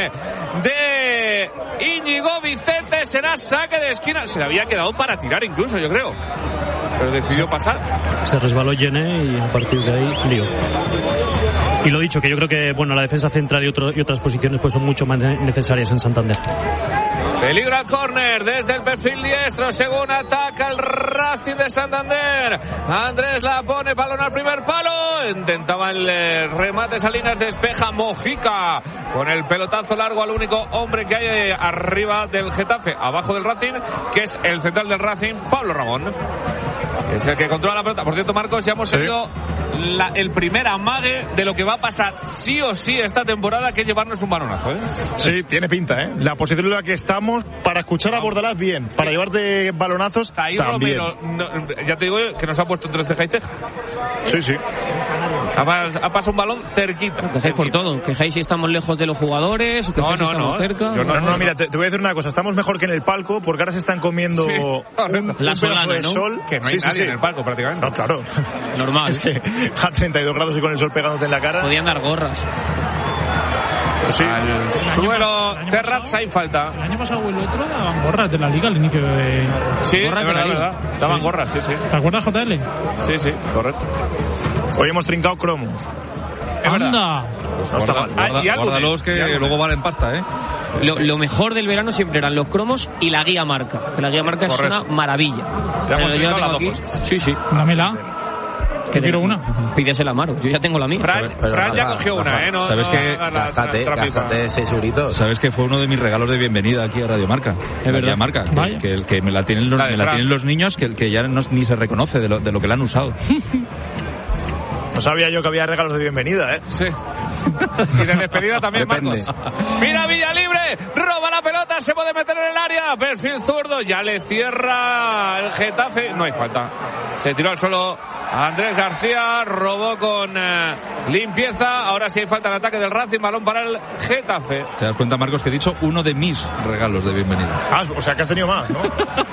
de Íñigo Vicente. Será saque de esquina. Se le había quedado para tirar incluso, yo creo, pero decidió pasar. Se resbaló Gené y a partir de ahí lío. Y lo dicho, que yo creo que la defensa central y otras posiciones pues son mucho más necesarias en Santander. Peligro al córner desde el perfil diestro, según ataca el Racing de Santander. Andrés la pone, balón al primer palo. Intentaba el remate, Salinas despeja. Mojica con el pelotazo largo al único hombre que hay arriba del Getafe, abajo del Racing, que es el central del Racing, Pablo Ramón. Es el que controla la pelota. Por cierto, Marcos, ya hemos tenido el primer amague de lo que va a pasar sí o sí esta temporada, que es llevarnos un balonazo, ¿eh? Sí, tiene pinta, ¿eh? La posición en la que estamos, para escuchar a Bordalás bien, para llevarte balonazos ahí también. Romero, ya te digo que nos ha puesto entre ceja y ceja. Sí. Ha pasado un balón cerquita. Quejáis por todo, quejáis si estamos lejos de los jugadores, si estamos cerca. No, mira, te voy a decir una cosa, estamos mejor que en el palco, porque ahora se están comiendo un pedazo de sol. Que no hay nadie en el palco prácticamente. No, claro. Normal. Es que a 32 grados y con el sol pegándote en la cara. Podían dar gorras. Sí. Al suelo Terraz hay falta. El año pasado el otro daban gorras de la liga al inicio de... Sí, gorras es verdad. Daban gorras, sí. ¿Te acuerdas, JL? Sí, correcto. Hoy hemos trincado cromos. ¡Anda! No está mal. Guárdalos que luego valen pasta, ¿eh? Lo mejor del verano siempre eran los cromos y la guía marca. Que la guía marca es una maravilla. Ya hemos yo la tengo aquí. Sí. Dámela. Que quiero una. Pídesela a Maro, yo ya tengo la mía. Fran ya cogió una, ¿no? ¿Sabes que gástate 6 euritos? ¿Sabes que fue uno de mis regalos de bienvenida aquí a Radio Marca? Es verdad. Marca, que me la tienen los niños que ya ni se reconoce de lo que la han usado. No sabía yo que había regalos de bienvenida, ¿eh? Sí. Y de despedida también, Marcos. Mira Villalibre, roba la pelota, se puede meter en el área. Perfil zurdo, ya le cierra el Getafe. No hay falta. Se tiró al suelo Andrés García, robó con limpieza. Ahora sí hay falta en ataque del Racing, balón para el Getafe. ¿Te das cuenta, Marcos, que he dicho uno de mis regalos de bienvenida? Ah, o sea que has tenido más, ¿no?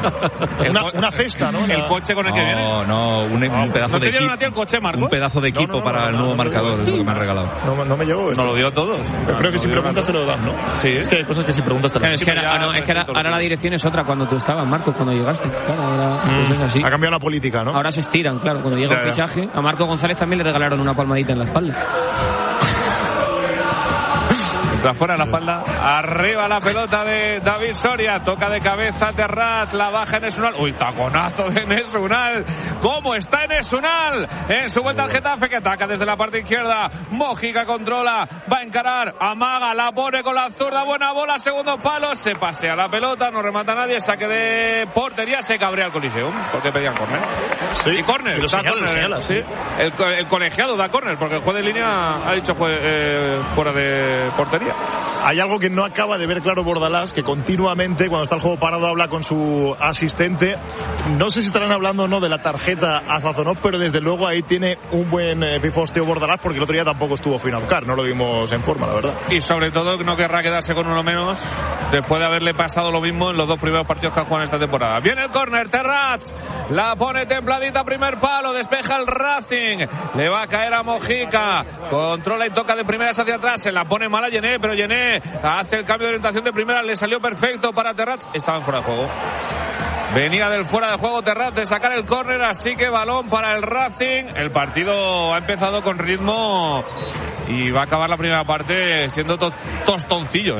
una cesta, ¿no? El coche con el que viene. No, un pedazo de equipo. ¿No te dieron a ti el coche, Marcos? Un pedazo de equipo para el nuevo marcador, es lo que me han regalado. No me llegó esto. No lo dio a todos. Pero creo que si preguntas te lo dan, ¿no? Sí. Es que hay cosas que si preguntas te lo dan. Es que ahora la dirección es otra cuando tú estabas, Marcos, cuando llegaste. Claro, ahora pues es así. Ha cambiado la política, ¿no? Ahora se estiran, claro. Cuando llega el fichaje, a Marco González también le regalaron una palmadita en la espalda. Entra fuera la espalda, arriba la pelota de David Soria, toca de cabeza Terraz, la baja en Esunal. Uy, taconazo de Esunal. ¿Cómo está Esunal? En su vuelta al Getafe, que ataca desde la parte izquierda. Mojica controla, va a encarar, amaga, la pone con la zurda, buena bola, segundo palo, se pasea la pelota, no remata nadie, saque de portería, se cabrea el Coliseum, porque pedían córner. Sí, y córner, sí. El colegiado da córner, porque el juez de línea ha dicho fuera de portería. victoria. Hay algo que no acaba de ver claro Bordalás, que continuamente cuando está el juego parado habla con su asistente. No sé si estarán hablando o no de la tarjeta a Sazonov, pero desde luego ahí tiene un buen pifosteo Bordalás, porque el otro día tampoco estuvo Finaucar, no lo vimos en forma, la verdad. Y sobre todo no querrá quedarse con uno menos después de haberle pasado lo mismo en los 2 primeros partidos que ha jugado en esta temporada. Viene el córner, Terrats la pone templadita, primer palo, despeja el Racing, le va a caer a Mojica, controla y toca de primeras hacia atrás, se la pone mal a Yené, pero Yené hace el cambio de orientación de primera, le salió perfecto para Terrats, estaba en fuera de juego. Venía del fuera de juego Terrats de sacar el córner, así que balón para el Racing. El partido ha empezado con ritmo y va a acabar la primera parte siendo tostoncillo,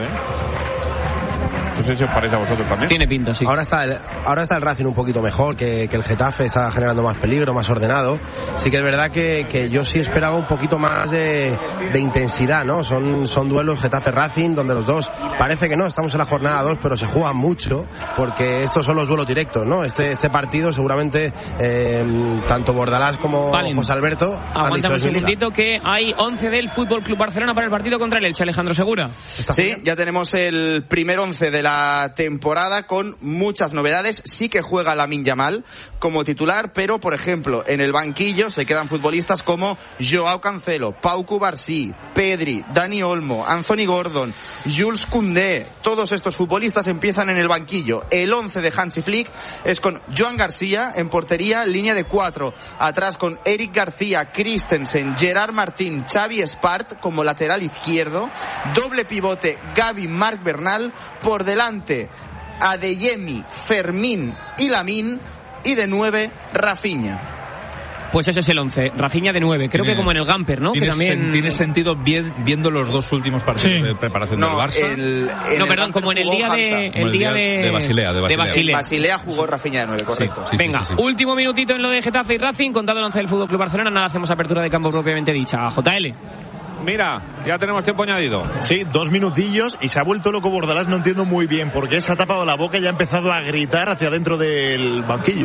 No sé si os parece a vosotros también. Tiene pinta, sí. Ahora está el Racing un poquito mejor que el Getafe, está generando más peligro, más ordenado. Sí que es verdad que yo sí esperaba un poquito más de intensidad, ¿no? Son duelos Getafe-Racing donde los dos, parece que no, estamos en la jornada 2, pero se juegan mucho porque estos son los duelos directos, ¿no? Este partido seguramente tanto Bordalás como José Alberto han dicho un segundito que hay 11 del Fútbol Club Barcelona para el partido contra el Elche. Alejandro Segura. Sí, ya tenemos el primer 11 de la temporada con muchas novedades. Sí que juega Lamine Yamal como titular, pero por ejemplo en el banquillo se quedan futbolistas como Joao Cancelo, Pau Cubarsí, Pedri, Dani Olmo, Anthony Gordon, Jules Koundé. Todos estos futbolistas empiezan en el banquillo. El 11 de Hansi Flick es con Joan García en portería, línea de 4, atrás con Eric García, Christensen, Gerard Martín, Xavi Espart como lateral izquierdo, doble pivote Gavi, Marc Bernal, por delante Adeyemi, Fermín y Lamine, y de 9 Rafinha. Pues ese es el 11, Rafinha de 9, creo que como en el Gamper, ¿no? Que también tiene sentido viendo los 2 últimos partidos de preparación del Barça. Como en el día de Basilea. En Basilea jugó Rafinha de 9, correcto. Sí, venga, último minutito en lo de Getafe y Racing, contado el 11 del Fútbol Club Barcelona, nada, hacemos apertura de campo propiamente dicha. JL. Mira, ya tenemos tiempo añadido. Sí, 2 minutillos y se ha vuelto loco Bordalás, no entiendo muy bien por qué se ha tapado la boca y ha empezado a gritar hacia dentro del banquillo.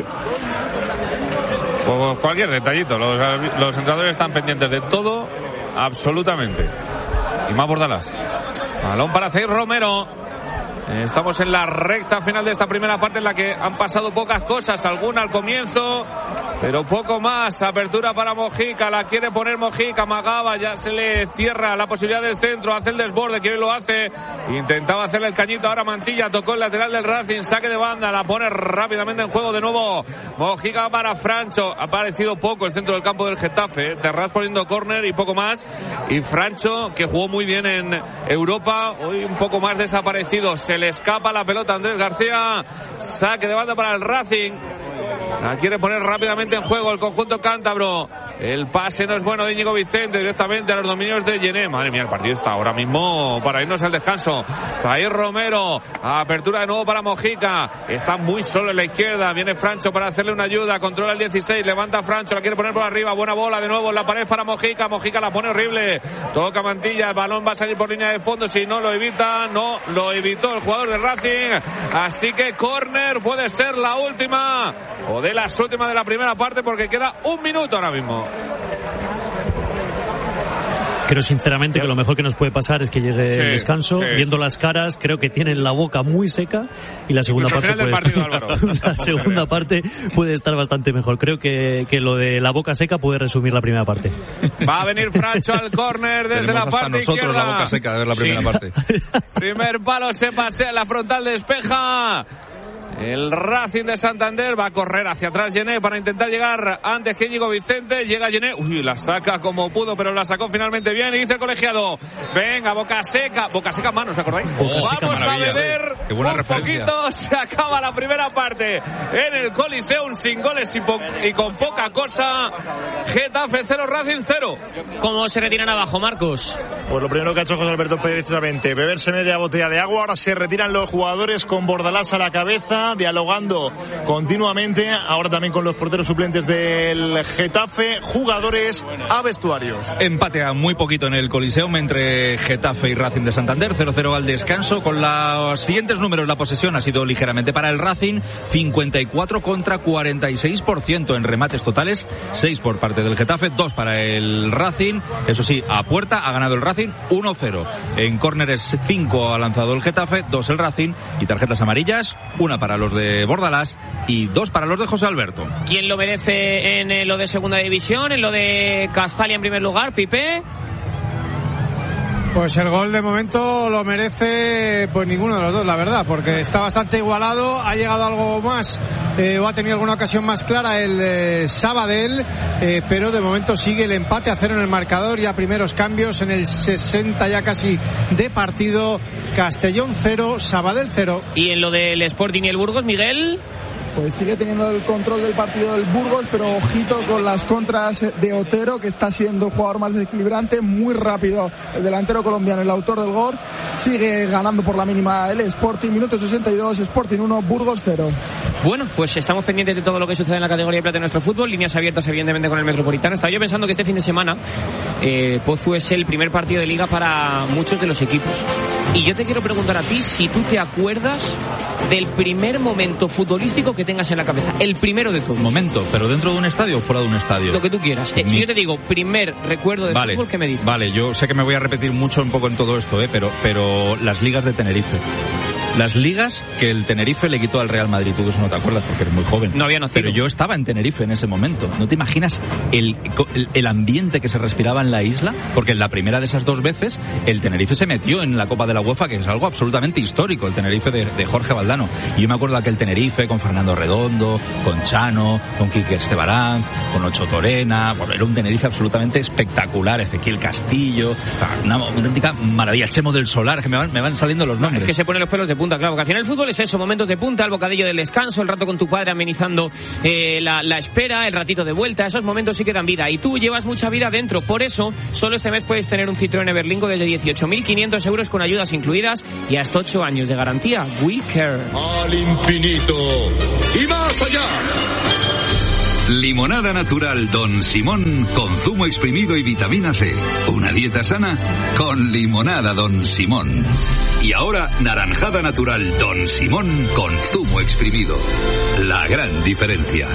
Pues cualquier detallito, los entrenadores están pendientes de todo, absolutamente. Y más Bordalás. Balón para Zaire Romero. Estamos en la recta final de esta primera parte en la que han pasado pocas cosas, alguna al comienzo, pero poco más. Apertura para Mojica, la quiere poner Mojica, Magaba, ya se le cierra la posibilidad del centro, hace el desborde, que hoy lo hace, intentaba hacerle el cañito, ahora Mantilla, tocó el lateral del Racing, saque de banda, la pone rápidamente en juego de nuevo, Mojica para Francho, ha aparecido poco el centro del campo del Getafe, Terrats poniendo córner y poco más, y Francho, que jugó muy bien en Europa, hoy un poco más desaparecido, se le escapa la pelota a Andrés García, saque de banda para el Racing, la quiere poner rápidamente en juego el conjunto cántabro. El pase no es bueno de Íñigo Vicente, directamente a los dominios de Yené. Madre mía, el partido está ahora mismo para irnos al descanso. Zaire Romero, apertura de nuevo para Mojica, está muy solo en la izquierda, viene Francho para hacerle una ayuda, controla el 16, levanta Francho, la quiere poner por arriba, buena bola de nuevo en la pared para Mojica, Mojica la pone horrible, toca Mantilla, el balón va a salir por línea de fondo, si no lo evita, no lo evitó el jugador de Racing, así que córner puede ser la última, o de las últimas de la primera parte, porque queda 1 minuto ahora mismo. Creo sinceramente que lo mejor que nos puede pasar es que llegue el descanso. Viendo las caras, creo que tienen la boca muy seca y la segunda parte puede estar bastante mejor. Creo que lo de la boca seca puede resumir la primera parte. Va a venir Francho al córner desde la parte izquierda. La boca seca de ver la primera parte. Primer palo, se pasea, la frontal despeja. El Racing de Santander va a correr hacia atrás Yené para intentar llegar antes que Íñigo Vicente. Llega Yené, la saca como pudo, pero la sacó finalmente bien. Y dice el colegiado, venga, boca seca mano, ¿os acordáis? Vamos a beber un poquito, se acaba la primera parte en el Coliseum sin goles y con poca cosa. Getafe 0, Racing 0. ¿Cómo se retiran abajo, Marcos? Pues lo primero que ha hecho José Alberto Pérez precisamente beberse media botella de agua. Ahora se retiran los jugadores con Bordalás a la cabeza. Puerta, dialogando continuamente, ahora también con los porteros suplentes del Getafe, jugadores a vestuarios. Empate a muy poquito en el Coliseum entre Getafe y Racing de Santander, 0-0 al descanso. Con los siguientes números, la posesión ha sido ligeramente para el Racing, 54 contra 46% en remates totales, 6 por parte del Getafe, 2 para el Racing. Eso sí, a puerta ha ganado el Racing 1-0. En córneres 5 ha lanzado el Getafe, 2 el Racing, y tarjetas amarillas, 1 para los de Bordalás y 2 para los de José Alberto. ¿Quién lo merece en lo de segunda división? En lo de Castalia en primer lugar, Pipe. Pues el gol de momento lo merece pues ninguno de los dos, la verdad, porque está bastante igualado, ha llegado algo más o ha tenido alguna ocasión más clara el Sabadell, pero de momento sigue el empate a 0 en el marcador, ya primeros cambios en el 60 ya casi de partido. Castellón 0, Sabadell 0. ¿Y en lo del Sporting y el Burgos, Miguel? Pues sigue teniendo el control del partido del Burgos, pero ojito con las contras de Otero, que está siendo el jugador más desequilibrante, muy rápido el delantero colombiano, el autor del gol. Sigue ganando por la mínima el Sporting, minuto 62, Sporting 1, Burgos 0. Bueno, pues estamos pendientes de todo lo que sucede en la categoría de plata de nuestro fútbol, líneas abiertas evidentemente con el Metropolitano. Estaba yo pensando que este fin de semana Pozu es el primer partido de liga para muchos de los equipos. Y yo te quiero preguntar a ti si tú te acuerdas del primer momento futbolístico que tengas en la cabeza, el primero de todos. Momento, pero dentro de un estadio o fuera de un estadio. Lo que tú quieras. Si yo te digo primer recuerdo de fútbol, ¿qué me dices? Vale, yo sé que me voy a repetir mucho un poco en todo esto, pero las ligas de Tenerife. Las ligas que el Tenerife le quitó al Real Madrid, tú eso no te acuerdas porque eres muy joven. No había nacido. Pero yo estaba en Tenerife en ese momento. ¿No te imaginas el ambiente que se respiraba en la isla? Porque en la primera de esas 2 veces el Tenerife se metió en la Copa de la UEFA, que es algo absolutamente histórico, el Tenerife de Jorge Valdano. Y yo me acuerdo de aquel Tenerife con Fernando Redondo, con Chano, con Quique Estebarán, con Ocho Torena. Bueno, era un Tenerife absolutamente espectacular. Ezequiel Castillo, una auténtica maravilla. Chemo del Solar, que me van saliendo los nombres. Es que se ponen los pelos de punta, claro, porque al final el fútbol es eso, momentos de punta, el bocadillo del descanso, el rato con tu padre amenizando la espera, el ratito de vuelta, esos momentos sí que dan vida, y tú llevas mucha vida dentro. Por eso, solo este mes puedes tener un Citroën Everlingo desde 18.500 euros con ayudas incluidas y hasta 8 años de garantía. We care. Al infinito y más allá. Limonada natural Don Simón con zumo exprimido y vitamina C. Una dieta sana con limonada Don Simón. Y ahora naranjada natural Don Simón con zumo exprimido. La gran diferencia.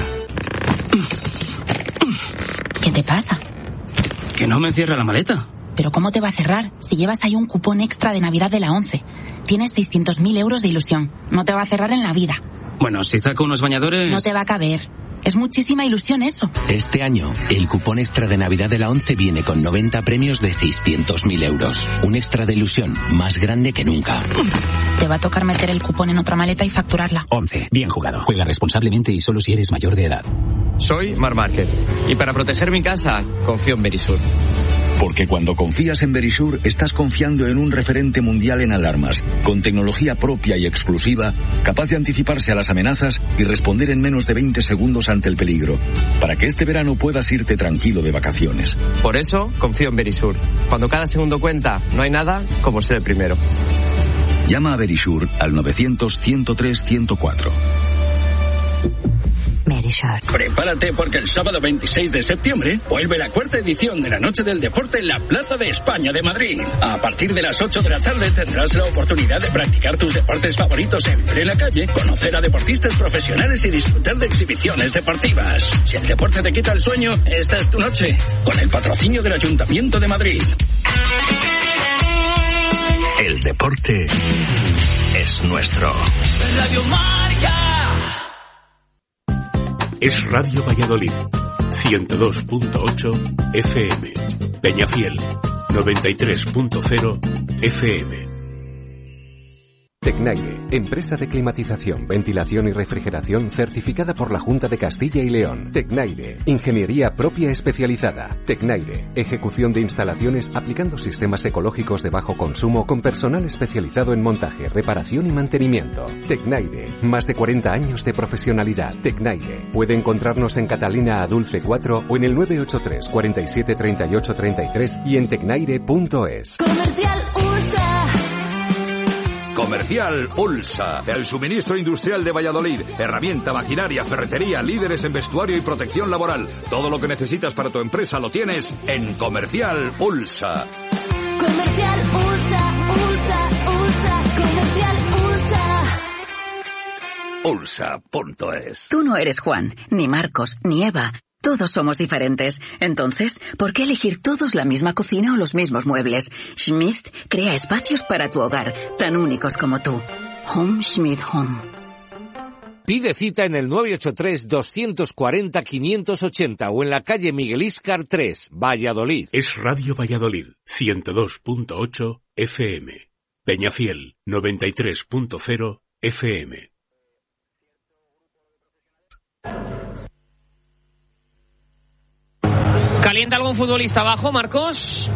¿Qué te pasa? Que no me cierra la maleta. ¿Pero cómo te va a cerrar si llevas ahí un cupón extra de Navidad de la 11? Tienes 600.000 euros de ilusión. No te va a cerrar en la vida. Bueno, si saco unos bañadores... No te va a caber. Es muchísima ilusión eso. Este año, el cupón extra de Navidad de la 11 viene con 90 premios de 600.000 euros. Un extra de ilusión más grande que nunca. Te va a tocar meter el cupón en otra maleta y facturarla. 11. Bien jugado. Juega responsablemente y solo si eres mayor de edad. Soy Marc Márquez y para proteger mi casa confío en Verisur. Porque cuando confías en Verisur, estás confiando en un referente mundial en alarmas, con tecnología propia y exclusiva, capaz de anticiparse a las amenazas y responder en menos de 20 segundos ante el peligro, para que este verano puedas irte tranquilo de vacaciones. Por eso, confío en Verisur. Cuando cada segundo cuenta, no hay nada como ser el primero. Llama a Verisur al 900-103-104. Prepárate porque el sábado 26 de septiembre vuelve la 4ª edición de la Noche del Deporte en la Plaza de España de Madrid. A partir de las 8 de la tarde tendrás la oportunidad de practicar tus deportes favoritos en la calle, conocer a deportistas profesionales y disfrutar de exhibiciones deportivas. Si el deporte te quita el sueño, esta es tu noche, con el patrocinio del Ayuntamiento de Madrid. El deporte es nuestro. Radio Marca. Es Radio Valladolid, 102.8 FM, Peñafiel, 93.0 FM. Tecnaire, empresa de climatización, ventilación y refrigeración certificada por la Junta de Castilla y León. Tecnaire, ingeniería propia especializada. Tecnaire, ejecución de instalaciones aplicando sistemas ecológicos de bajo consumo con personal especializado en montaje, reparación y mantenimiento. Tecnaire, más de 40 años de profesionalidad. Tecnaire, puede encontrarnos en Catalina Adulce 4 o en el 983 47 38 33 y en tecnaire.es. Comercial USA. Comercial Ulsa, el suministro industrial de Valladolid. Herramienta, maquinaria, ferretería, líderes en vestuario y protección laboral. Todo lo que necesitas para tu empresa lo tienes en Comercial Ulsa. Comercial Ulsa, Ulsa, Ulsa, Comercial Ulsa. Ulsa.es. Tú no eres Juan, ni Marcos, ni Eva. Todos somos diferentes. Entonces, ¿por qué elegir todos la misma cocina o los mismos muebles? Schmidt crea espacios para tu hogar, tan únicos como tú. Home Schmidt Home. Pide cita en el 983-240-580 o en la calle Miguel Íscar 3, Valladolid. Es Radio Valladolid, 102.8 FM. Peñafiel, 93.0 FM. ¿Calienta algún futbolista abajo, Marcos?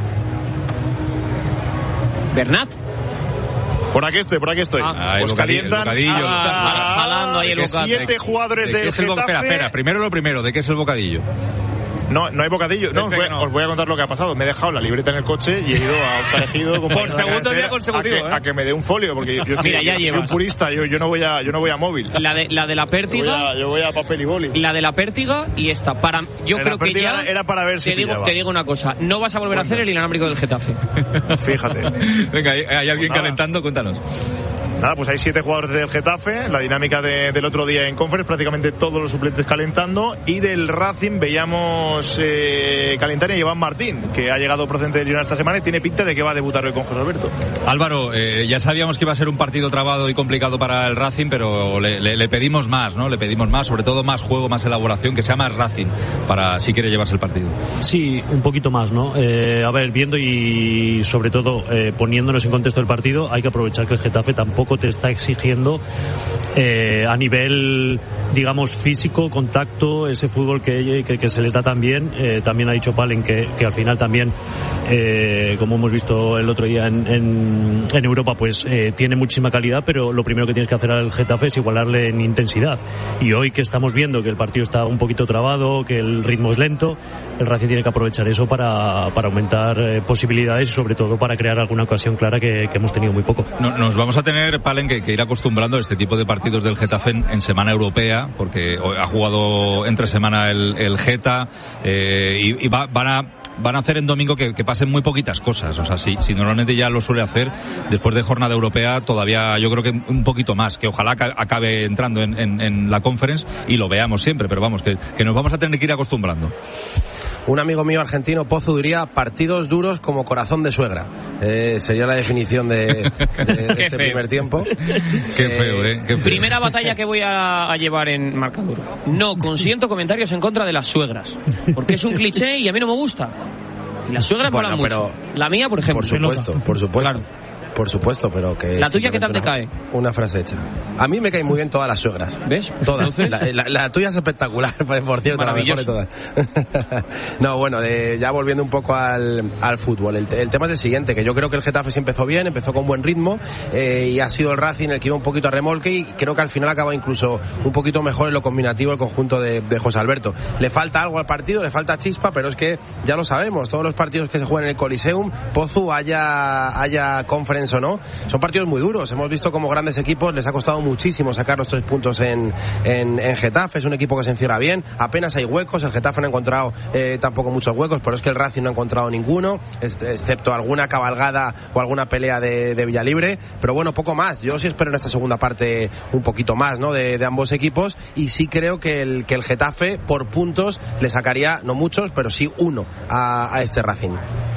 Bernat. Por aquí estoy. Pues calientan hasta ahí 7 jugadores del Getafe. Espera, primero lo primero, ¿de qué es el bocadillo? No hay bocadillo. No, os voy a contar lo que ha pasado. Me he dejado la libreta en el coche y he ido a Óscar Ejido por segundo día consecutivo, a que me dé un folio, porque yo Mira, ya soy un purista, yo no voy a móvil. La de la pértiga. Yo voy a papel y boli. La de la pértiga y esta. Yo creo que ya era para ver si te digo una cosa, no vas a volver a hacer el inalámbrico del Getafe. Fíjate. Venga, hay alguien calentando, cuéntanos. Nada, pues hay 7 jugadores del Getafe, la dinámica del otro día en Conference, prácticamente todos los suplentes calentando, y del Racing veíamos calentar a Iván Martín, que ha llegado procedente del Girona esta semana y tiene pinta de que va a debutar hoy con José Alberto. Álvaro, ya sabíamos que iba a ser un partido trabado y complicado para el Racing, pero le pedimos más, ¿no? Le pedimos más, sobre todo más juego, más elaboración, que sea más Racing, para si quiere llevarse el partido. Sí, un poquito más, ¿no? A ver, viendo y sobre todo poniéndonos en contexto del partido, hay que aprovechar que el Getafe tampoco te está exigiendo a nivel, digamos, físico, contacto, ese fútbol que se les da tan bien. También ha dicho Palen que al final también, como hemos visto el otro día en Europa, pues tiene muchísima calidad, pero lo primero que tienes que hacer al Getafe es igualarle en intensidad. Y hoy que estamos viendo que el partido está un poquito trabado, que el ritmo es lento, el Racing tiene que aprovechar eso para aumentar posibilidades y sobre todo para crear alguna ocasión clara que hemos tenido muy poco. Nos vamos a tener, Palen, que ir acostumbrando a este tipo de partidos del Getafe en semana europea, porque ha jugado entre semana el Geta, y van a hacer en domingo que pasen muy poquitas cosas. O sea, si normalmente ya lo suele hacer, después de jornada europea todavía yo creo que un poquito más, que ojalá acabe entrando en la Conference y lo veamos siempre, pero vamos, que nos vamos a tener que ir acostumbrando. Un amigo mío argentino, Pozo, diría partidos duros como corazón de suegra. Sería la definición de este primer tiempo. Qué feo, Qué feo. Primera batalla que voy a llevar en marcador. No consiento comentarios en contra de las suegras, porque es un cliché y a mí no me gusta. Y las suegras molan mucho. La mía, por ejemplo. Por supuesto. Claro. Por supuesto, pero que... ¿La tuya qué tal te cae? Una frase hecha. A mí me caen muy bien todas las suegras. ¿Ves? Todas. La tuya es espectacular, por cierto, la mejor de todas. No, bueno, ya volviendo un poco al fútbol. El tema es el siguiente, que yo creo que el Getafe sí empezó bien, empezó con buen ritmo, y ha sido el Racing el que iba un poquito a remolque, y creo que al final acaba incluso un poquito mejor en lo combinativo el conjunto de José Alberto. Le falta algo al partido, le falta chispa, pero es que ya lo sabemos, todos los partidos que se juegan en el Coliseum, Pozu, haya Conference o no, son partidos muy duros. Hemos visto como grandes equipos les ha costado muchísimo sacar los 3 puntos en Getafe. Es un equipo que se encierra bien, apenas hay huecos, el Getafe no ha encontrado tampoco muchos huecos, pero es que el Racing no ha encontrado ninguno, excepto alguna cabalgada o alguna pelea de Villalibre, pero bueno, poco más. Yo sí espero en esta segunda parte un poquito más, ¿no?, de ambos equipos, y sí creo que el Getafe por puntos le sacaría, no muchos, pero sí uno a este Racing.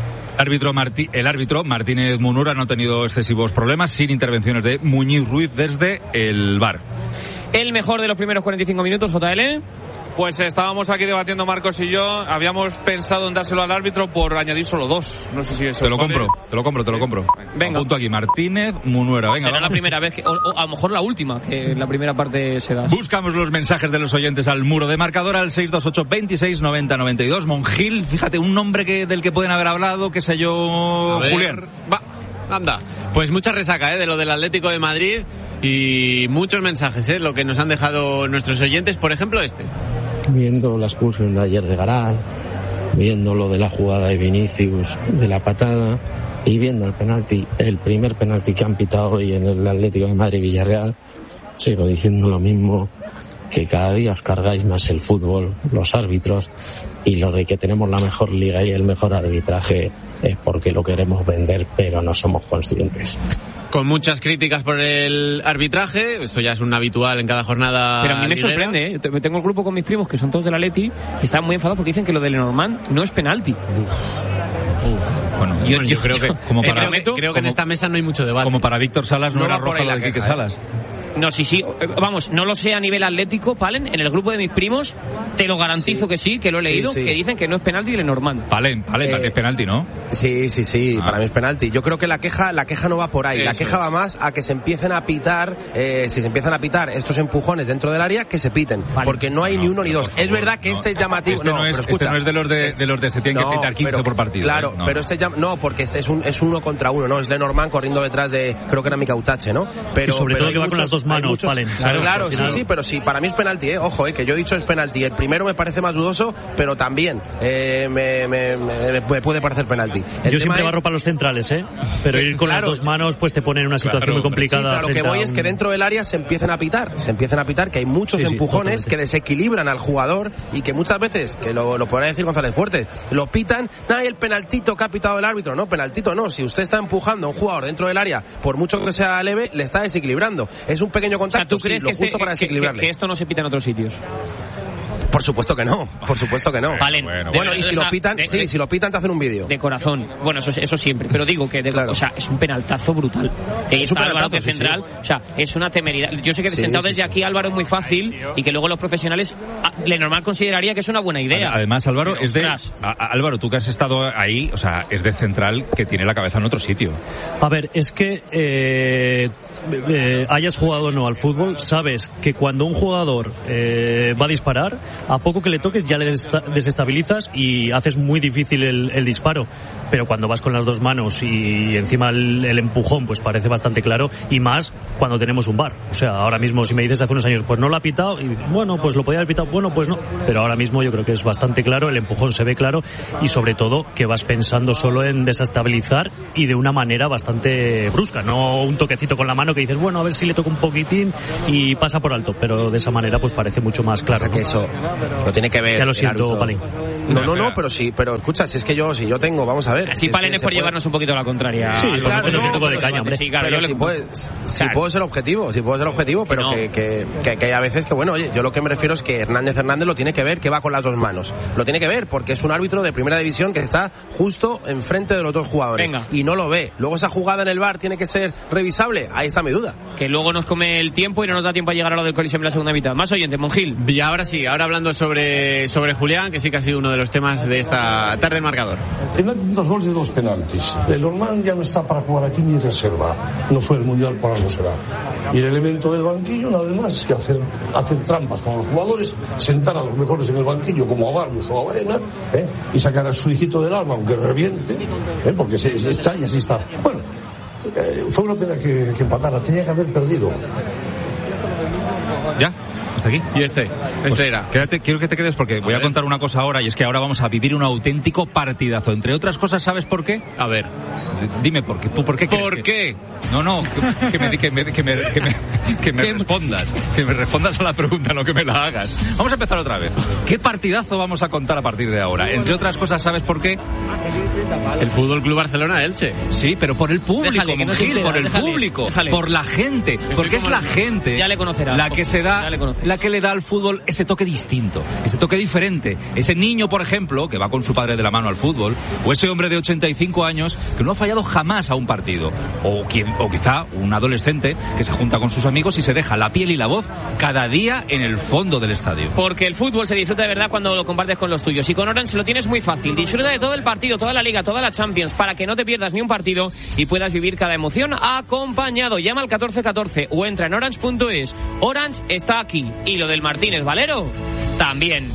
El árbitro Martínez Munura no ha tenido excesivos problemas, sin intervenciones de Muñiz Ruiz desde el VAR. El mejor de los primeros 45 minutos, JL. Pues estábamos aquí debatiendo Marcos y yo, habíamos pensado en dárselo al árbitro por añadir solo 2. No sé si eso... Te lo compro. Venga. Apunto aquí, Martínez Munura. Venga, será la primera vez, o a lo mejor la última, que la primera parte se da. Buscamos los mensajes de los oyentes al muro de marcador, al 628 26 90 92. Monjil, fíjate, un nombre del que pueden haber hablado, qué sé yo, Julián. Va, anda. Pues mucha resaca, de lo del Atlético de Madrid, y muchos mensajes, lo que nos han dejado nuestros oyentes, por ejemplo viendo la expulsión de ayer de Garay, viendo lo de la jugada de Vinicius, de la patada, Y viendo el primer penalti que han pitado hoy en el Atlético de Madrid-Villarreal, sigo diciendo lo mismo, que cada día os cargáis más el fútbol, los árbitros, y lo de que tenemos la mejor liga y el mejor arbitraje es porque lo queremos vender, pero no somos conscientes. Con muchas críticas por el arbitraje, esto ya es un habitual en cada jornada. Pero a mí me liguera. sorprende, ¿eh? Tengo el grupo con mis primos que son todos del Atleti y están muy enfadados porque dicen que lo de Lenormand no es penalti. Bueno, yo creo que como para creo que en esta mesa no hay mucho debate. Como para Víctor Salas no era va por roja ahí lo la de Quique queja, Salas. No, sí, vamos, no lo sé a nivel atlético, Palen, en el grupo de mis primos, te lo garantizo que sí, que lo he leído, que dicen que no es penalti de Lenormand. Palen, es penalti, ¿no? Sí, para mí es penalti. Yo creo que la queja no va por ahí, la queja va más a que se empiecen a pitar, si se empiezan a pitar estos empujones dentro del área, que se piten, porque no hay ni uno ni dos. Es verdad que este es llamativo, pero escucha, no es de los de se tienen que pitar 15 por partido. Claro, pero porque este es uno contra uno, ¿no? Es Lenormand corriendo detrás de, creo que era Micautache, ¿no? Pero y sobre todo que va con las dos manos, Palen. Claro, sí, pero sí, para mí es penalti, ojo, que yo he dicho es penalti. El primero me parece más dudoso, pero también me puede parecer penalti. Yo siempre barro para los centrales, pero ir con las dos manos pues te pone en una situación muy complicada. Sí, lo que voy es que dentro del área se empiecen a pitar, que hay muchos empujones que desequilibran al jugador y que muchas veces, que lo podrá decir González Fuertes, lo pitan, el penaltito que ha pitado el árbitro, no, penaltito no, si usted está empujando a un jugador dentro del área, por mucho que sea leve, le está desequilibrando. Es un pequeño contacto. ¿Tú crees que esto no se pita en otros sitios? Por supuesto que no. Vale. Bueno, y si lo pitan, si lo pitan te hacen un vídeo. De corazón. Bueno, eso siempre. Pero digo que, o sea, es un penaltazo brutal. Es un Álvaro penaltazo, de central, o sea, es una temeridad. Yo sé que sentado desde aquí Álvaro es muy fácil y que luego los profesionales, Lenormand consideraría que es una buena idea. Además, Álvaro, Álvaro, tú que has estado ahí, o sea, es de central que tiene la cabeza en otro sitio. A ver, es que hayas jugado o no al fútbol, sabes que cuando un jugador va a disparar, a poco que le toques ya le desestabilizas y haces muy difícil el disparo. Pero cuando vas con las dos manos y encima el empujón, pues parece bastante claro, y más cuando tenemos un VAR. O sea, ahora mismo si me dices hace unos años, pues no lo ha pitado, y bueno, pues lo podía haber pitado, bueno, pues no. Pero ahora mismo yo creo que es bastante claro, el empujón se ve claro, y sobre todo que vas pensando solo en desestabilizar y de una manera bastante brusca, no un toquecito con la mano que dices, bueno, a ver si le toco un poquitín y pasa por alto, pero de esa manera pues parece mucho más claro. O sea, que eso lo tiene que ver. Ya lo siento, Palín. No, pero sí, pero escucha, si yo tengo, vamos a ver. Así Palen es por llevarnos un poquito a la contraria. Sí, claro, un poco de caña, hombre. Sí, claro, pero si puedo ser objetivo, pero no. que hay a veces que, bueno, oye, yo lo que me refiero es que Hernández lo tiene que ver, que va con las dos manos. Lo tiene que ver, porque es un árbitro de primera división que está justo enfrente de los dos jugadores. Venga. Y no lo ve. Luego esa jugada en el VAR tiene que ser revisable. Ahí está mi duda. Que luego nos come el tiempo y no nos da tiempo a llegar a lo del Coliseum en la segunda mitad. Más oyentes, Monjil. Y ahora sí, hablando sobre Julián, que sí que ha sido uno de los temas de esta tarde en marcador. Tiene 2 goles y 2 penaltis. El Lenormand ya no está para jugar aquí ni reserva. No fue el Mundial, por algo será. Y el elemento del banquillo, una vez más, es que hacer trampas con los jugadores, sentar a los mejores en el banquillo, como a Barrios o a Baena, y sacar a su hijito del alma, aunque reviente, porque está y así está. Bueno, fue una pena que empatara, tenía que haber perdido. ¿Ya? ¿Hasta aquí? Y este era. Quiero que te quedes porque voy a contar una cosa ahora, y es que ahora vamos a vivir un auténtico partidazo. Entre otras cosas, ¿sabes por qué? A ver. Dime por qué. ¿Por qué? ¿Por qué? No, que me respondas. Que me respondas a la pregunta, no que me la hagas. Vamos a empezar otra vez. ¿Qué partidazo vamos a contar a partir de ahora? Entre otras cosas, ¿sabes por qué? El Fútbol Club Barcelona Elche. Sí, pero por el público, déjale, Monjil, por el público, por la gente, porque es la gente ya le conocerá, la que le da al fútbol ese toque distinto, ese toque diferente. Ese niño, por ejemplo, que va con su padre de la mano al fútbol, o ese hombre de 85 años que no ha fallado jamás a un partido, o quizá un adolescente que se junta con sus amigos y se deja la piel y la voz cada día en el fondo del estadio. Porque el fútbol se disfruta de verdad cuando lo compartes con los tuyos, y con Orange lo tienes muy fácil. Disfruta de todo el partido, toda la Liga, toda la Champions, para que no te pierdas ni un partido y puedas vivir cada emoción acompañado. Llama al 1414 o entra en orange.es. Orange está aquí. Y lo del Martínez Valero también.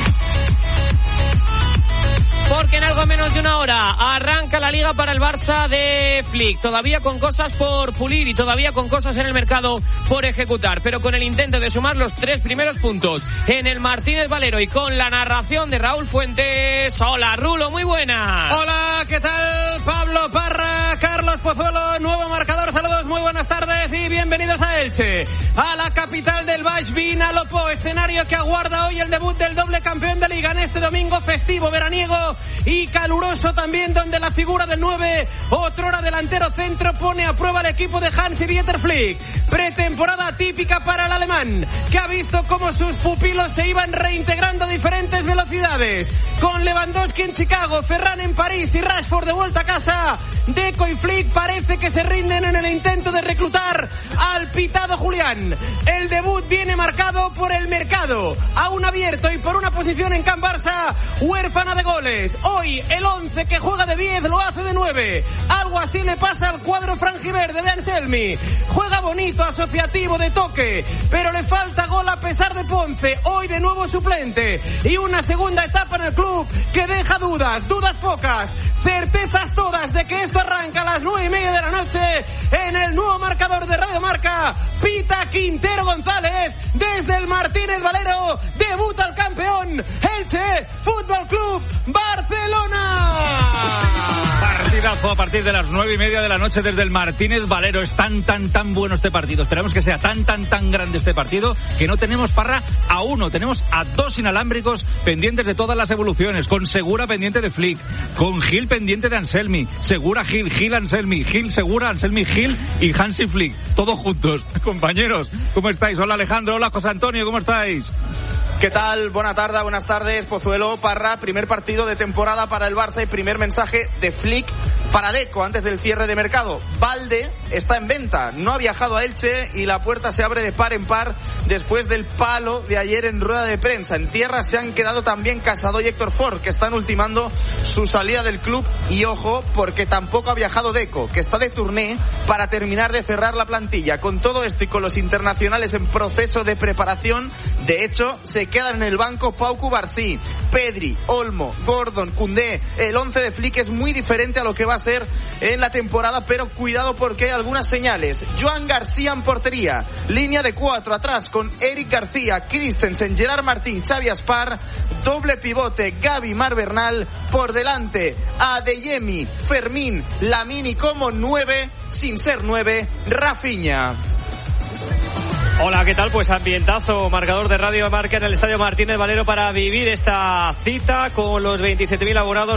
Porque en algo menos de una hora arranca la Liga para el Barça de Flick. Todavía con cosas por pulir y todavía con cosas en el mercado por ejecutar. Pero con el intento de sumar los 3 primeros puntos en el Martínez Valero y con la narración de Raúl Fuentes. Hola, Rulo, muy buena. Hola, ¿qué tal? Pablo Parra. Elche, a la capital del Baix Vinalopó, escenario que aguarda hoy el debut del doble campeón de Liga en este domingo festivo, veraniego y caluroso también, donde la figura del 9, otrora delantero centro, pone a prueba al equipo de Hansi-Dieter Flick. Pretemporada típica para el alemán, que ha visto cómo sus pupilos se iban reintegrando a diferentes velocidades. Con Lewandowski en Chicago, Ferran en París y Rashford de vuelta a casa, Deco y Flick parece que se rinden en el intento de reclutar al pitado Julián. El debut viene marcado por el mercado, aún abierto, y por una posición en Can Barça huérfana de goles. Hoy el 11 que juega de 10 lo hace de 9. Algo así le pasa al cuadro franjiverde de Anselmi. Juega bonito, asociativo, de toque, pero le falta gol a pesar de Ponce, hoy de nuevo suplente, y una segunda etapa en el club que deja dudas pocas, certezas todas de que esto arranca a las 9:30 de la noche en el nuevo marcador de Radio Marca. Pita Quintero González desde el Martínez Valero, debuta el campeón Elche Fútbol Club Barcelona. Partidazo a partir de las 9:30 de la noche desde el Martínez Valero. Es tan bueno este partido. Esperamos que sea tan grande este partido que no tenemos, Parra, a uno, tenemos a dos inalámbricos pendientes de todas las evoluciones, con Segura pendiente de Flick, con Gil pendiente de Anselmi, Segura Gil Anselmi, Gil Segura Anselmi Gil y Hansi Flick, todos juntos. Compañeros, ¿cómo estáis? Hola Alejandro, hola José Antonio, ¿cómo estáis? ¿Qué tal? Buenas tardes, Pozuelo, Parra. Primer partido de temporada para el Barça y primer mensaje de Flick para Deco antes del cierre de mercado. Balde está en venta, no ha viajado a Elche y la puerta se abre de par en par después del palo de ayer en rueda de prensa. En tierra se han quedado también Casado y Héctor Ford, que están ultimando su salida del club. Y ojo, porque tampoco ha viajado Deco, que está de tourné para terminar de cerrar la plantilla. Con todo esto y con los internacionales en proceso de preparación, de hecho, se quedan en el banco Pau Cubarsí, Pedri, Olmo, Gordon, Koundé. El 11 de Flick es muy diferente a lo que va a ser en la temporada, pero cuidado porque hay algunas señales. Joan García en portería, línea de 4 atrás con Eric García, Christensen, Gerard Martín, Xavi Aspar, doble pivote Gavi, Mar Bernal, por delante Adeyemi, Fermín, Lamini como 9, sin ser 9, Rafinha. Hola, ¿qué tal? Pues ambientazo, marcador de Radio Marca en el Estadio Martínez Valero para vivir esta cita con los 27.000 abonados